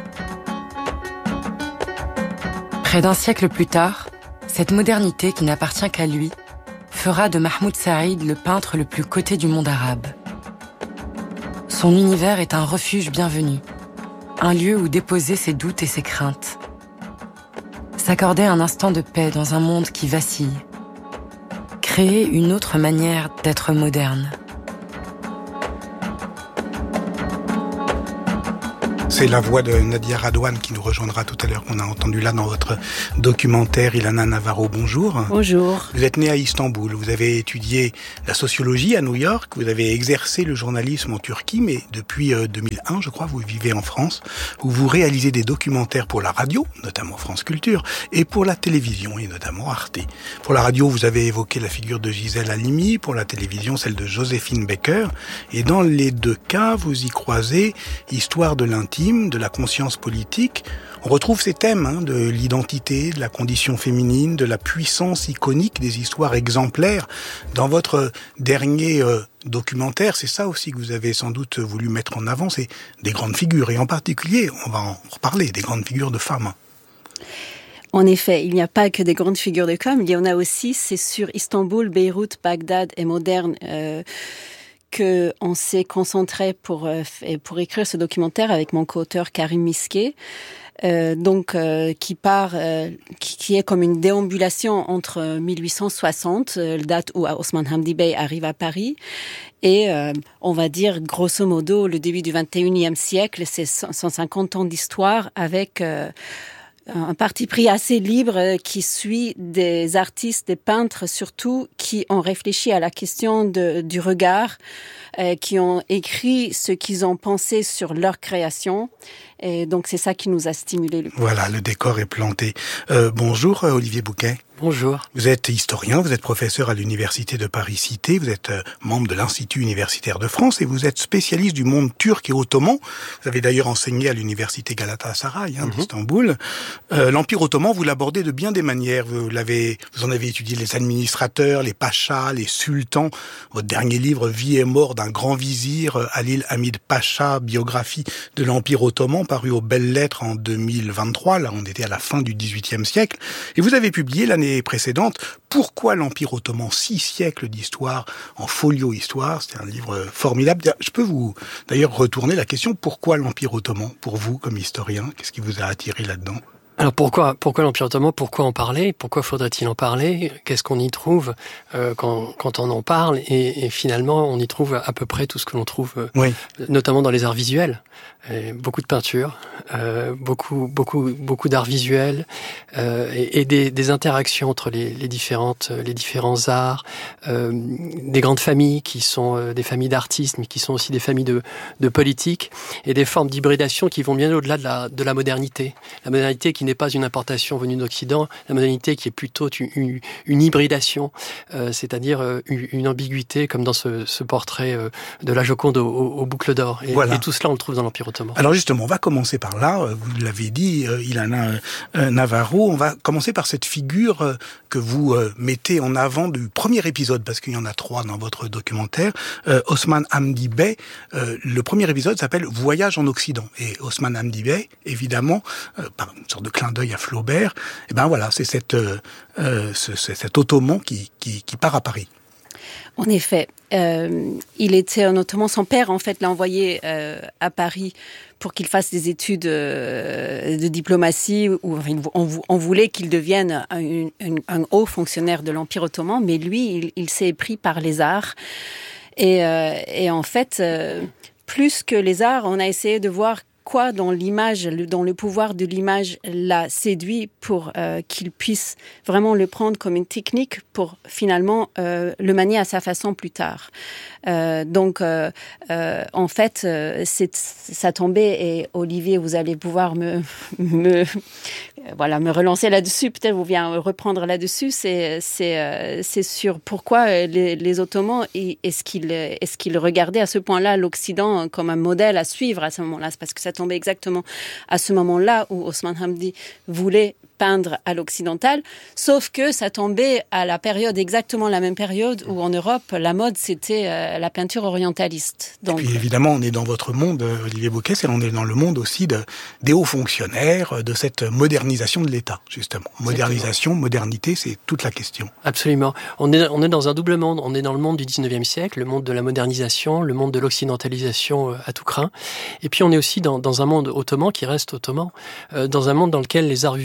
Près d'un siècle plus tard, cette modernité qui n'appartient qu'à lui fera de Mahmoud Saïd le peintre le plus coté du monde arabe. Son univers est un refuge bienvenu, un lieu où déposer ses doutes et ses craintes. S'accorder un instant de paix dans un monde qui vacille. Créer une autre manière d'être moderne. C'est la voix de Nadia Radouane qui nous rejoindra tout à l'heure, qu'on a entendu là dans votre documentaire. Ilana Navarro, bonjour. Bonjour. Vous êtes née à Istanbul, vous avez étudié la sociologie à New York, vous avez exercé le journalisme en Turquie, mais depuis deux mille un, je crois, vous vivez en France, où vous réalisez des documentaires pour la radio, notamment France Culture, et pour la télévision, et notamment Arte. Pour la radio, vous avez évoqué la figure de Gisèle Halimi, pour la télévision, celle de Joséphine Baker, et dans les deux cas, vous y croisez histoire de l'intime, de la conscience politique. On retrouve ces thèmes hein, de l'identité, de la condition féminine, de la puissance iconique des histoires exemplaires. Dans votre dernier euh, documentaire, c'est ça aussi que vous avez sans doute voulu mettre en avant, c'est des grandes figures. Et en particulier, on va en reparler, des grandes figures de femmes. En effet, il n'y a pas que des grandes figures de femmes, il y en a aussi, c'est sur Istanbul, Beyrouth, Bagdad et Moderne, euh, que on s'est concentré pour euh, pour écrire ce documentaire avec mon co-auteur Karim Miske, euh, donc euh, qui part euh, qui, qui est comme une déambulation entre mille huit cent soixante, euh, la date où Osman Hamdi Bey arrive à Paris, et euh, on va dire grosso modo le début du vingt et unième siècle, c'est cent cinquante ans d'histoire avec euh, un parti pris assez libre qui suit des artistes, des peintres surtout, qui ont réfléchi à la question de, du regard, euh, qui ont écrit ce qu'ils ont pensé sur leur création. Et donc c'est ça qui nous a stimulés le plus. Voilà, le décor est planté. Euh, bonjour Olivier Bouquet. Bonjour. Vous êtes historien, vous êtes professeur à l'université de Paris-Cité, vous êtes membre de l'Institut universitaire de France et vous êtes spécialiste du monde turc et ottoman. Vous avez d'ailleurs enseigné à l'université Galatasaray hein, mm-hmm. d'Istanbul. Euh, L'Empire ottoman, vous l'abordez de bien des manières. Vous l'avez, vous en avez étudié les administrateurs, les pachas, les sultans. Votre dernier livre, Vie et mort d'un grand vizir, Halil Hamid Pacha, biographie de l'Empire ottoman, paru aux Belles Lettres en deux mille vingt-trois. Là, on était à la fin du dix-huitième siècle. Et vous avez publié l'année précédente Pourquoi l'Empire ottoman, six siècles d'histoire en folio histoire. C'est un livre formidable. Je peux vous d'ailleurs retourner la question, pourquoi l'Empire ottoman pour vous comme historien? Qu'est-ce qui vous a attiré là-dedans? Alors pourquoi, pourquoi l'Empire ottoman? Pourquoi en parler? Pourquoi faudrait-il en parler? Qu'est-ce qu'on y trouve euh, quand, quand on en parle? et, et finalement, on y trouve à peu près tout ce que l'on trouve, euh, oui. notamment dans les arts visuels. Et beaucoup de peinture, euh, beaucoup, beaucoup, beaucoup d'art visuel euh, et, et des, des interactions entre les, les différentes, les différents arts, euh, des grandes familles qui sont euh, des familles d'artistes, mais qui sont aussi des familles de, de politiques et des formes d'hybridation qui vont bien au-delà de la, de la modernité. La modernité qui n'est pas une importation venue d'Occident, la modernité qui est plutôt une, une, une hybridation, euh, c'est-à-dire euh, une, une ambiguïté comme dans ce, ce portrait euh, de la Joconde aux, aux boucles d'or. Et, voilà. et tout cela, on le trouve dans l'Empire ottoman. Alors justement, on va commencer par là, vous l'avez dit, Ilana Navarro, on va commencer par cette figure que vous mettez en avant du premier épisode, parce qu'il y en a trois dans votre documentaire, Osman Hamdi Bey. Le premier épisode s'appelle « Voyage en Occident ». Et Osman Hamdi Bey, évidemment, par une sorte de clin d'œil à Flaubert, et ben voilà, c'est cette, euh, ce, cet ottoman qui, qui, qui part à Paris. En effet, euh, il était un ottoman. Son père, en fait, l'a envoyé euh, à Paris pour qu'il fasse des études euh, de diplomatie. Où, enfin, on, on voulait qu'il devienne un, un, un haut fonctionnaire de l'Empire ottoman, mais lui, il, il s'est pris par les arts. Et, euh, et en fait, euh, plus que les arts, on a essayé de voir quoi dans l'image, dans le pouvoir de l'image l'a séduit pour euh, qu'il puisse vraiment le prendre comme une technique pour finalement euh, le manier à sa façon plus tard. Euh, donc, euh, euh, en fait, euh, c'est, ça tombait et Olivier, vous allez pouvoir me, me, voilà, me relancer là-dessus, peut-être vous bien reprendre là-dessus. C'est, c'est, euh, c'est sur pourquoi les, les Ottomans, est-ce qu'ils, est-ce qu'ils regardaient à ce point-là l'Occident comme un modèle à suivre à ce moment-là. C'est parce que ça tombait exactement à ce moment-là où Osman Hamdi voulait peindre à l'occidental, sauf que ça tombait à la période, exactement la même période où en Europe, la mode, c'était euh, la peinture orientaliste. Donc... Et puis évidemment, on est dans votre monde, Olivier Bouquet, c'est on est dans le monde aussi de, des hauts fonctionnaires, de cette modernisation de l'État, justement. Modernisation, modernité, c'est toute la question. Absolument. On est, on est dans un double monde. On est dans le monde du dix-neuvième siècle, le monde de la modernisation, le monde de l'occidentalisation à tout crin. Et puis on est aussi dans, dans un monde ottoman qui reste ottoman, euh, dans un monde dans lequel les arts visuels ont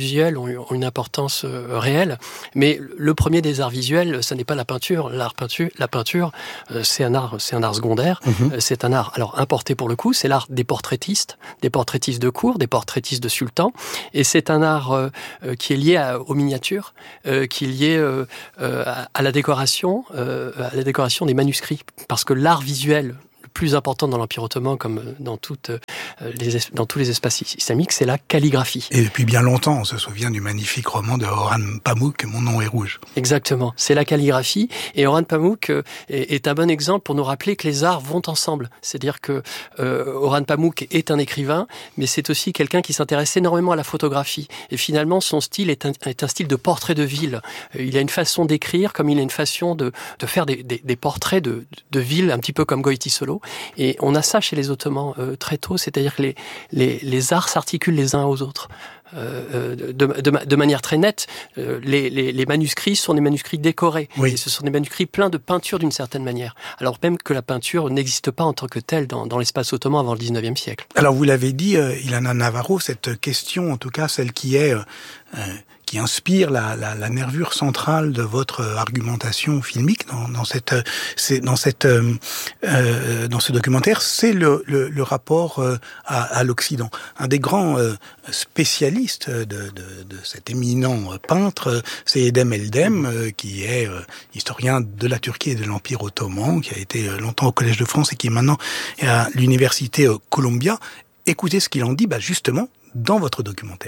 ont, ont une importance euh, réelle. Mais le premier des arts visuels, ce n'est pas la peinture. L'art peinture, la peinture, euh, c'est un art, c'est un art secondaire. Mm-hmm. Euh, c'est un art, alors importé pour le coup, c'est l'art des portraitistes, des portraitistes de cour, des portraitistes de sultans. Et c'est un art euh, euh, qui est lié à, aux miniatures, euh, qui est lié euh, euh, à, à la décoration, euh, à la décoration des manuscrits, parce que l'art visuel plus important dans l'Empire ottoman, comme dans, toutes, euh, les, dans tous les espaces islamiques, c'est la calligraphie. Et depuis bien longtemps, on se souvient du magnifique roman de Orhan Pamuk, Mon nom est rouge. Exactement, c'est la calligraphie. Et Orhan Pamuk euh, est, est un bon exemple pour nous rappeler que les arts vont ensemble. C'est-à-dire que euh, Orhan Pamuk est un écrivain, mais c'est aussi quelqu'un qui s'intéresse énormément à la photographie. Et finalement, son style est un, est un style de portrait de ville. Il a une façon d'écrire, comme il a une façon de, de faire des, des, des portraits de, de ville, un petit peu comme Goïti-Solo. Et on a ça chez les Ottomans euh, très tôt, c'est-à-dire que les, les, les arts s'articulent les uns aux autres. Euh, de, de, de manière très nette, euh, les, les, les manuscrits sont des manuscrits décorés. Oui. Et ce sont des manuscrits pleins de peinture d'une certaine manière. Alors même que la peinture n'existe pas en tant que telle dans, dans l'espace ottoman avant le dix-neuvième siècle. Alors vous l'avez dit, euh, Ilana Navarro, cette question, en tout cas celle qui est... Euh, euh, qui inspire la, la, la nervure centrale de votre argumentation filmique dans, dans cette, c'est, dans cette, euh, euh, dans ce documentaire, c'est le, le, le rapport euh, à, à l'Occident. Un des grands euh, spécialistes de, de, de cet éminent peintre, c'est Edem Eldem, euh, qui est euh, historien de la Turquie et de l'Empire ottoman, qui a été longtemps au Collège de France et qui est maintenant à l'université euh, Columbia. Écoutez ce qu'il en dit, bah, justement, dans votre documentaire.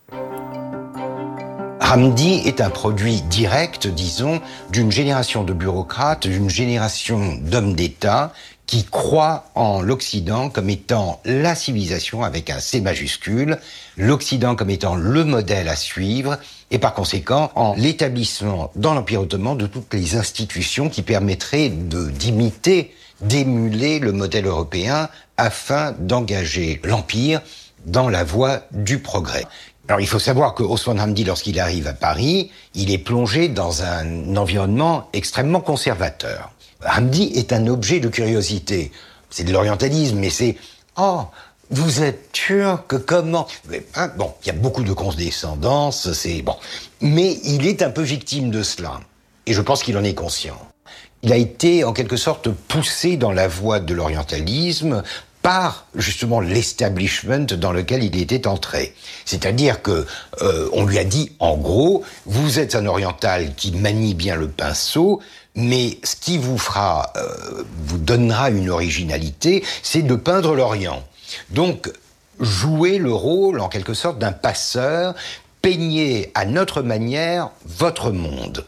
Hamdi est un produit direct, disons, d'une génération de bureaucrates, d'une génération d'hommes d'État qui croient en l'Occident comme étant la civilisation avec un C majuscule, l'Occident comme étant le modèle à suivre, et par conséquent en l'établissement dans l'Empire ottoman de toutes les institutions qui permettraient de, d'imiter, d'émuler le modèle européen afin d'engager l'Empire dans la voie du progrès. Alors il faut savoir que Osman Hamdi, lorsqu'il arrive à Paris, il est plongé dans un environnement extrêmement conservateur. Hamdi est un objet de curiosité. C'est de l'orientalisme, mais c'est « Oh, vous êtes turc, comment ?» hein, Bon, il y a beaucoup de condescendance, c'est bon. Mais il est un peu victime de cela. Et je pense qu'il en est conscient. Il a été, en quelque sorte, poussé dans la voie de l'orientalisme par justement l'establishment dans lequel il était entré. C'est-à-dire que euh, on lui a dit, en gros, vous êtes un oriental qui manie bien le pinceau, mais ce qui vous fera, euh, vous donnera une originalité, c'est de peindre l'Orient. Donc, jouez le rôle, en quelque sorte, d'un passeur, peignez à notre manière votre monde.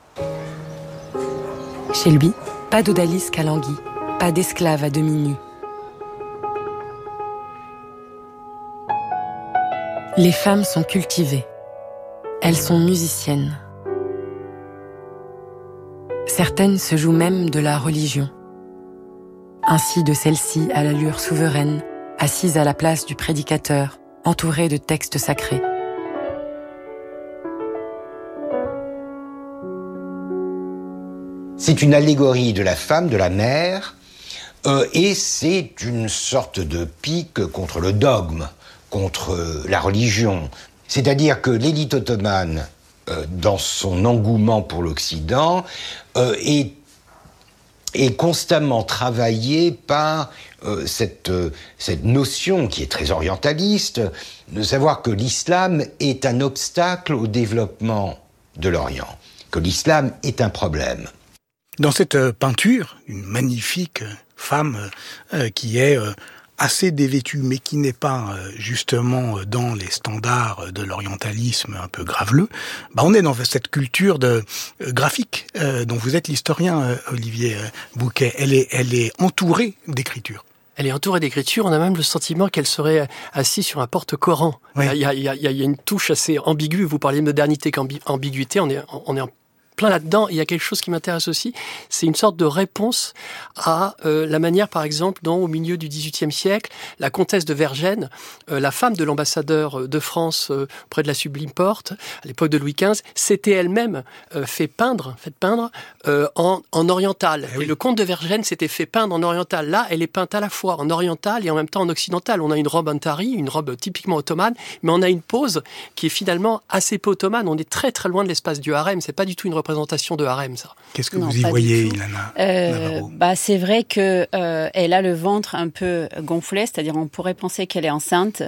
Chez lui, pas d'odalisque à languille, pas d'esclave à demi nus. Les femmes sont cultivées. Elles sont musiciennes. Certaines se jouent même de la religion. Ainsi de celle-ci à l'allure souveraine, assise à la place du prédicateur, entourée de textes sacrés. C'est une allégorie de la femme, de la mère, euh, et c'est une sorte de pique contre le dogme, contre la religion. C'est-à-dire que l'élite ottomane, euh, dans son engouement pour l'Occident, euh, est, est constamment travaillée par euh, cette, euh, cette notion qui est très orientaliste, de savoir que l'islam est un obstacle au développement de l'Orient, que l'islam est un problème. Dans cette euh, peinture, une magnifique femme euh, qui est... Euh assez dévêtue, mais qui n'est pas euh, justement dans les standards de l'orientalisme un peu graveleux, bah on est dans cette culture de euh, graphique euh, dont vous êtes l'historien, euh, Olivier euh, Bouquet. Elle est, elle est entourée d'écriture. Elle est entourée d'écriture, on a même le sentiment qu'elle serait assise sur un porte-Coran. Oui. Il y a, il y a, il y a une touche assez ambiguë, vous parlez de modernité qu'ambiguïté, on est, on est en plein là-dedans. Il y a quelque chose qui m'intéresse aussi, c'est une sorte de réponse à euh, la manière, par exemple, dont au milieu du dix-huitième siècle, la comtesse de Vergennes, euh, la femme de l'ambassadeur de France euh, près de la Sublime Porte, à l'époque de Louis quinze, s'était elle-même euh, fait peindre, fait peindre euh, en, en oriental. Eh oui. Et le comte de Vergennes s'était fait peindre en oriental. Là, elle est peinte à la fois en oriental et en même temps en occidental. On a une robe antari, une robe typiquement ottomane, mais on a une pose qui est finalement assez peu ottomane. On est très très loin de l'espace du harem. C'est pas du tout une représentation de harem, ça. Qu'est-ce que non, vous y voyez, Ilana euh, bah, c'est vrai que euh, elle a le ventre un peu gonflé, c'est-à-dire on pourrait penser qu'elle est enceinte.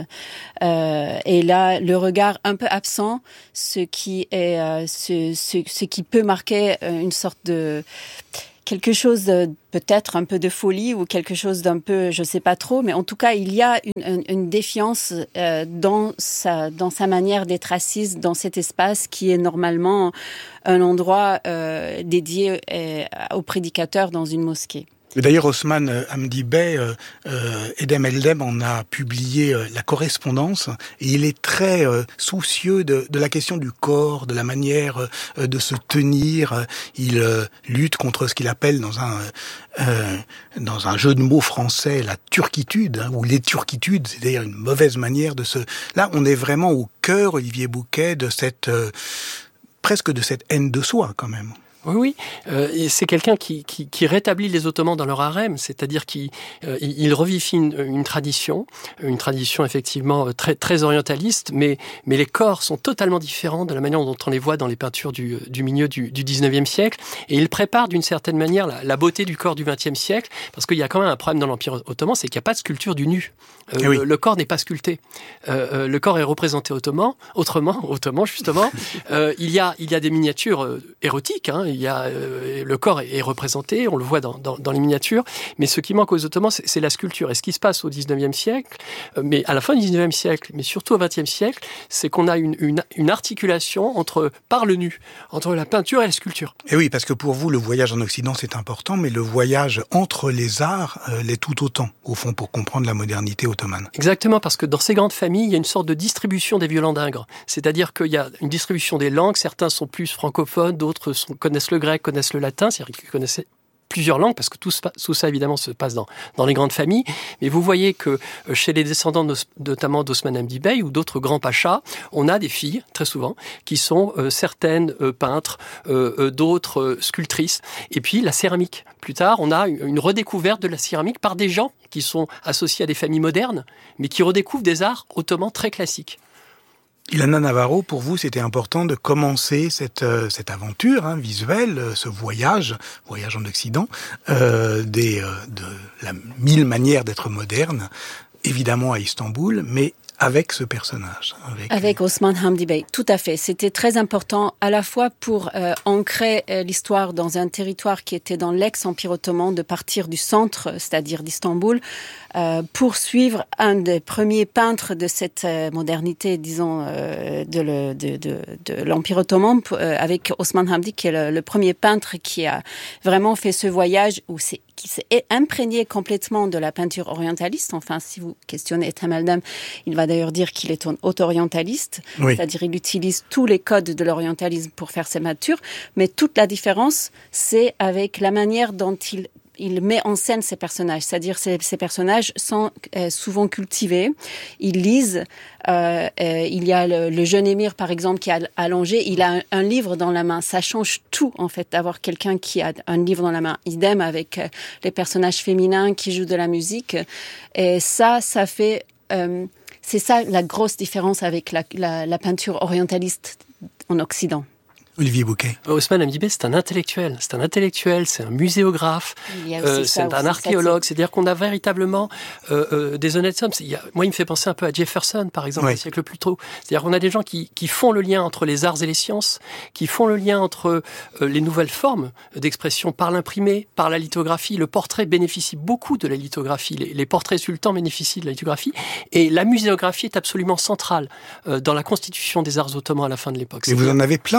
Euh, et là, le regard un peu absent, ce qui est, euh, ce, ce, ce qui peut marquer une sorte de quelque chose de, peut-être un peu de folie ou quelque chose d'un peu, je sais pas trop, mais en tout cas, il y a une, une, une défiance euh, dans sa, dans sa manière d'être assise dans cet espace qui est normalement un endroit euh, dédié euh, aux prédicateurs dans une mosquée. D'ailleurs, Osman Hamdi Bey, euh, euh, Edem Eldem en a publié euh, la correspondance, et il est très euh, soucieux de, de la question du corps, de la manière euh, de se tenir. Il euh, lutte contre ce qu'il appelle dans un euh, dans un jeu de mots français la turquitude, hein, ou l'éturquitude, c'est-à-dire une mauvaise manière de se. Là, on est vraiment au cœur, Olivier Bouquet, de cette euh, presque de cette haine de soi, quand même. Oui, oui. Euh, et c'est quelqu'un qui, qui, qui rétablit les Ottomans dans leur harem, c'est-à-dire qu'il euh, il revivifie une, une tradition, une tradition effectivement très, très orientaliste, mais, mais les corps sont totalement différents de la manière dont on les voit dans les peintures du, du milieu du, du dix-neuvième siècle. Et il prépare d'une certaine manière la, la beauté du corps du vingtième siècle, parce qu'il y a quand même un problème dans l'Empire ottoman, c'est qu'il n'y a pas de sculpture du nu. Euh, oui. le, le corps n'est pas sculpté. Euh, euh, le corps est représenté ottoman, autrement, ottoman justement. euh, il y a, il y a des miniatures euh, érotiques, hein. Il y a, euh, le corps est représenté, on le voit dans, dans, dans les miniatures, mais ce qui manque aux Ottomans, c'est, c'est la sculpture. Et ce qui se passe au dix-neuvième siècle, euh, mais à la fin du dix-neuvième siècle, mais surtout au vingtième siècle, c'est qu'on a une, une, une articulation entre, par le nu, entre la peinture et la sculpture. Et oui, parce que pour vous, le voyage en Occident, c'est important, mais le voyage entre les arts euh, l'est tout autant, au fond, pour comprendre la modernité ottomane. Exactement, parce que dans ces grandes familles, il y a une sorte de distribution des violents d'ingres. C'est-à-dire qu'il y a une distribution des langues, certains sont plus francophones, d'autres sont, connaissent le grec, connaissent le latin, c'est-à-dire qu'ils connaissaient plusieurs langues, parce que tout, tout ça, évidemment, se passe dans, dans les grandes familles. Mais vous voyez que chez les descendants, de, notamment d'Osman Hamdi Bey ou d'autres grands pachas, on a des filles, très souvent, qui sont euh, certaines euh, peintres, euh, euh, d'autres euh, sculptrices. Et puis, la céramique. Plus tard, on a une redécouverte de la céramique par des gens qui sont associés à des familles modernes, mais qui redécouvrent des arts ottomans très classiques. Ilana Navarro, pour vous, c'était important de commencer cette, euh, cette aventure hein, visuelle, euh, ce voyage, voyage en Occident, euh, des, euh, de la mille manières d'être moderne, évidemment à Istanbul, mais avec ce personnage. Avec, avec Osman Hamdi Bey, tout à fait. C'était très important à la fois pour euh, ancrer euh, l'histoire dans un territoire qui était dans l'ex-empire ottoman, de partir du centre, c'est-à-dire d'Istanbul, euh, pour suivre un des premiers peintres de cette euh, modernité, disons, euh, de, le, de, de, de l'empire ottoman, euh, avec Osman Hamdi, qui est le, le premier peintre qui a vraiment fait ce voyage où c'est qui s'est imprégné complètement de la peinture orientaliste. Enfin, si vous questionnez Ethem Eldem, il va d'ailleurs dire qu'il est auto-orientaliste, oui. C'est-à-dire il utilise tous les codes de l'orientalisme pour faire ses peintures, mais toute la différence, c'est avec la manière dont il il met en scène ses personnages, c'est-à-dire ces, ces personnages sont euh, souvent cultivés, ils lisent, euh, euh, il y a le, le jeune émir par exemple qui est allongé, il a un, un livre dans la main, ça change tout en fait d'avoir quelqu'un qui a un livre dans la main, idem avec euh, les personnages féminins qui jouent de la musique, et ça, ça fait, euh, c'est ça la grosse différence avec la, la, la peinture orientaliste en Occident. Olivier Bouquet. Osman Hamdi Bey, c'est un intellectuel. C'est un intellectuel, c'est un muséographe, euh, c'est ça, un archéologue. C'est-à-dire qu'on a véritablement euh, euh, des honnêtes hommes. Il y a, moi, il me fait penser un peu à Jefferson, par exemple, oui. Un siècle plus tôt. C'est-à-dire qu'on a des gens qui, qui font le lien entre les arts et les sciences, qui font le lien entre euh, les nouvelles formes d'expression par l'imprimé, par la lithographie. Le portrait bénéficie beaucoup de la lithographie. Les, les portraits sultans bénéficient de la lithographie. Et la muséographie est absolument centrale euh, dans la constitution des arts ottomans à la fin de l'époque. Et vous en avez plein, d'ailleurs. Ils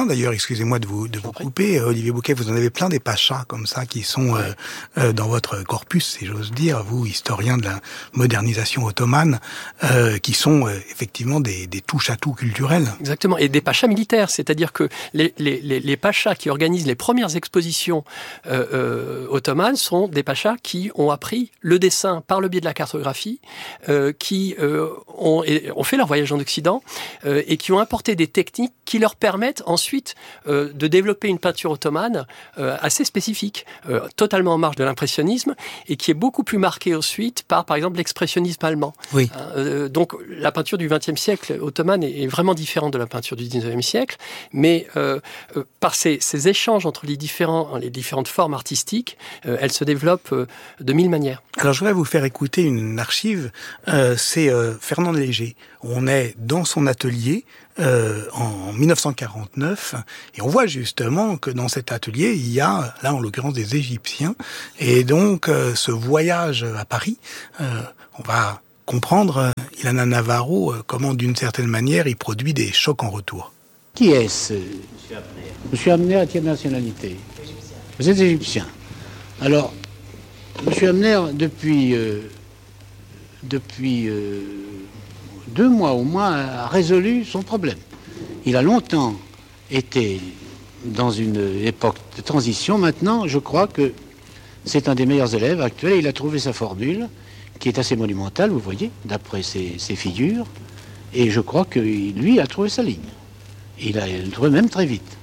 excusez-moi de vous, de vous couper, Olivier Bouquet, vous en avez plein des pachas comme ça qui sont euh, euh, dans votre corpus, si j'ose dire, vous, historien de la modernisation ottomane, euh, qui sont euh, effectivement des, des touches-à-tout culturels. Exactement, et des pachas militaires, c'est-à-dire que les, les, les, les pachas qui organisent les premières expositions euh, euh, ottomanes sont des pachas qui ont appris le dessin par le biais de la cartographie, euh, qui euh, ont, et, ont fait leur voyage en Occident euh, et qui ont apporté des techniques qui leur permettent ensuite euh, de développer une peinture ottomane euh, assez spécifique, euh, totalement en marge de l'impressionnisme et qui est beaucoup plus marquée ensuite par, par exemple, l'expressionnisme allemand. Oui. Euh, donc la peinture du vingtième siècle ottomane est, est vraiment différente de la peinture du dix-neuvième siècle, mais euh, euh, par ces, ces échanges entre les, différents, les différentes formes artistiques, euh, elle se développe euh, de mille manières. Alors je voudrais vous faire écouter une archive, euh, c'est euh, Fernand Léger. On est dans son atelier euh, en dix-neuf cent quarante-neuf et on voit justement que dans cet atelier il y a, là en l'occurrence, des Égyptiens et donc euh, ce voyage à Paris, euh, on va comprendre, euh, Ilana Navarro, euh, comment d'une certaine manière il produit des chocs en retour. Qui est-ce? Monsieur Amner a quelle nationalité? Vous êtes égyptien. Alors, Monsieur Amner, depuis, euh, depuis euh, deux mois au moins, a résolu son problème. Il a longtemps été dans une époque de transition. Maintenant, je crois que c'est un des meilleurs élèves actuels. Il a trouvé sa formule, qui est assez monumentale, vous voyez, d'après ses, ses figures. Et je crois que lui a trouvé sa ligne. Il a trouvé même très vite.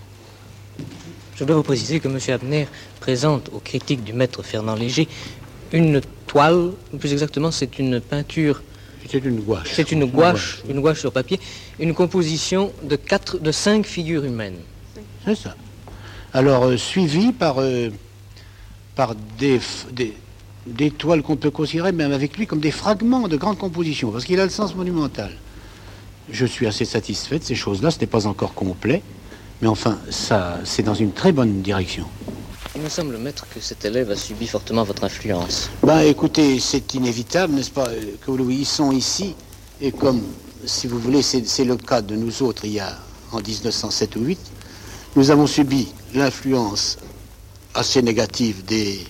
Je dois vous préciser que M. Abner présente aux critiques du maître Fernand Léger une toile, plus exactement c'est une peinture. C'est une gouache. C'est une gouache, une gouache sur papier, une composition de quatre, de cinq figures humaines. C'est ça. Alors euh, suivi par euh, par des, des des toiles qu'on peut considérer même avec lui comme des fragments de grandes compositions, parce qu'il a le sens monumental. Je suis assez satisfait de ces choses-là. Ce n'est pas encore complet. Mais enfin, ça, c'est dans une très bonne direction. Il me semble, maître, que cet élève a subi fortement votre influence. Ben, écoutez, c'est inévitable, n'est-ce pas, que ils sont ici, et comme, si vous voulez, c'est, c'est le cas de nous autres, il y a, en dix-neuf cent sept ou huit, nous avons subi l'influence assez négative des,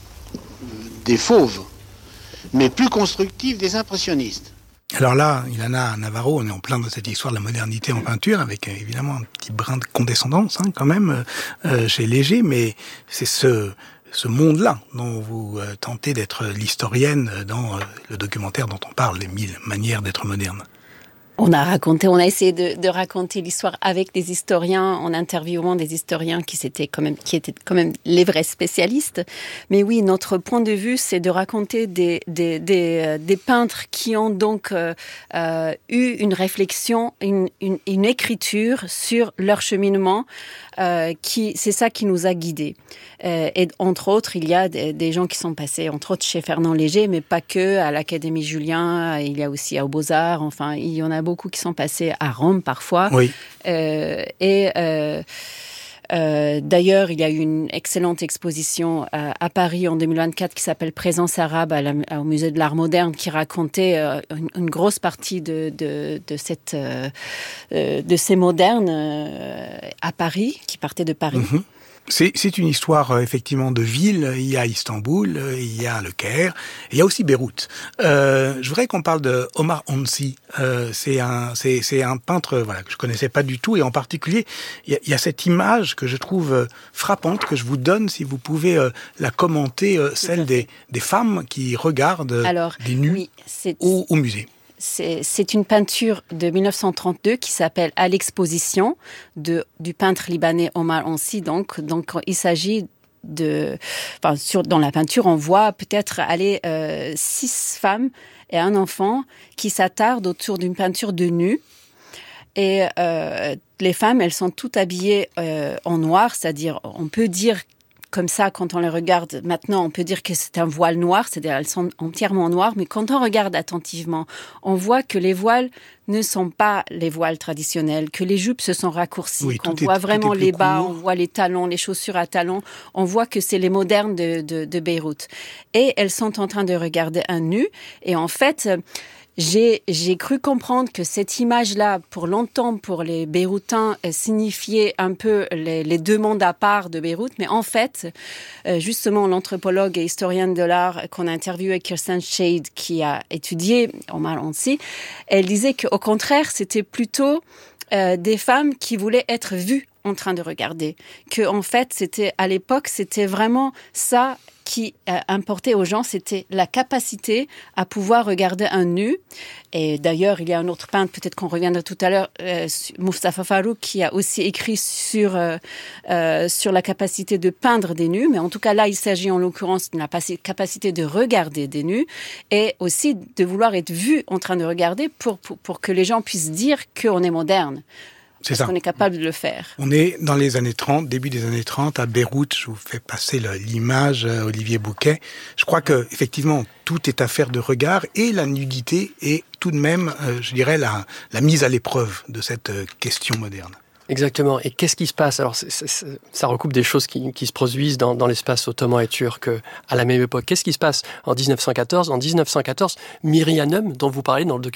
des fauves, mais plus constructive des impressionnistes. Alors là, Ilana Navarro, on est en plein dans cette histoire de la modernité en peinture, avec euh, évidemment un petit brin de condescendance hein, quand même euh, chez Léger, mais c'est ce ce monde-là dont vous euh, tentez d'être l'historienne dans euh, le documentaire dont on parle, les mille manières d'être moderne. On a raconté, on a essayé de, de raconter l'histoire avec des historiens, en interviewant des historiens qui étaient quand même, qui étaient quand même les vrais spécialistes. Mais oui, notre point de vue, c'est de raconter des des des, des peintres qui ont donc euh, euh, eu une réflexion, une, une une écriture sur leur cheminement. Euh, qui, c'est ça qui nous a guidés. Euh, et entre autres, il y a des, des gens qui sont passés, entre autres chez Fernand Léger, mais pas que, à l'Académie Julien, il y a aussi aux Beaux-Arts, enfin, il y en a beaucoup qui sont passés à Rome parfois. Oui. Euh, et euh, euh, d'ailleurs, il y a eu une excellente exposition à, à Paris en deux mille vingt-quatre qui s'appelle Présence arabe à la, au Musée de l'Art moderne, qui racontait euh, une, une grosse partie de, de, de, cette, euh, de ces modernes euh, à Paris, qui partaient de Paris. Mmh. C'est, c'est une histoire euh, effectivement de ville. Il y a Istanbul, euh, il y a le Caire, et il y a aussi Beyrouth. Euh, je voudrais qu'on parle de Omar Onsi. Euh, c'est un, c'est, c'est un peintre, voilà, que je connaissais pas du tout, et en particulier, il y a, il y a cette image que je trouve euh, frappante que je vous donne, si vous pouvez euh, la commenter, euh, celle des, des femmes qui regardent Alors, des nus oui, c'est... au, au musée. C'est, c'est une peinture de dix-neuf cent trente-deux qui s'appelle « À l'exposition » de du peintre libanais Omar Onsi. Donc, donc il s'agit de, enfin, sur dans la peinture, on voit peut-être aller euh, six femmes et un enfant qui s'attardent autour d'une peinture de nu. Et euh, les femmes, elles sont toutes habillées euh, en noir, c'est-à-dire, on peut dire comme ça, quand on les regarde maintenant, on peut dire que c'est un voile noir, c'est-à-dire elles sont entièrement noires, mais quand on regarde attentivement, on voit que les voiles ne sont pas les voiles traditionnels, que les jupes se sont raccourcies, oui, qu'on voit est, vraiment les bas, court. On voit les talons, les chaussures à talons, on voit que c'est les modernes de, de, de Beyrouth. Et elles sont en train de regarder un nu, et en fait... j'ai, j'ai cru comprendre que cette image-là, pour longtemps, pour les Beyrouthins, signifiait un peu les, les deux mondes à part de Beyrouth. Mais en fait, justement, l'anthropologue et historienne de l'art qu'on a interviewé, Kirsten Shade, qui a étudié Omar Ansi, elle disait qu'au contraire, c'était plutôt euh, des femmes qui voulaient être vues en train de regarder. Que, en fait, c'était, à l'époque, c'était vraiment ça qui euh, importait aux gens, c'était la capacité à pouvoir regarder un nu. Et d'ailleurs, il y a un autre peintre, peut-être qu'on reviendra tout à l'heure, euh, Mustapha Farrouk, qui a aussi écrit sur, euh, euh, sur la capacité de peindre des nus. Mais en tout cas, là, il s'agit en l'occurrence de la capacité de regarder des nus et aussi de vouloir être vu en train de regarder pour, pour, pour que les gens puissent dire qu'on est moderne. C'est Parce ça. qu'on est capable de le faire. On est dans les années trente, début des années trente, à Beyrouth. Je vous fais passer le, l'image, euh, Olivier Bouquet. Je crois que effectivement, tout est affaire de regard et la nudité est tout de même, euh, je dirais, la, la mise à l'épreuve de cette euh, question moderne. Exactement. Et qu'est-ce qui se passe? Alors, c'est, c'est, ça recoupe des choses qui, qui se produisent dans, dans l'espace ottoman et turc à la même époque. Qu'est-ce qui se passe en dix-neuf cent quatorze? En dix-neuf cent quatorze, Myriam, dont vous parlez dans le documentaire,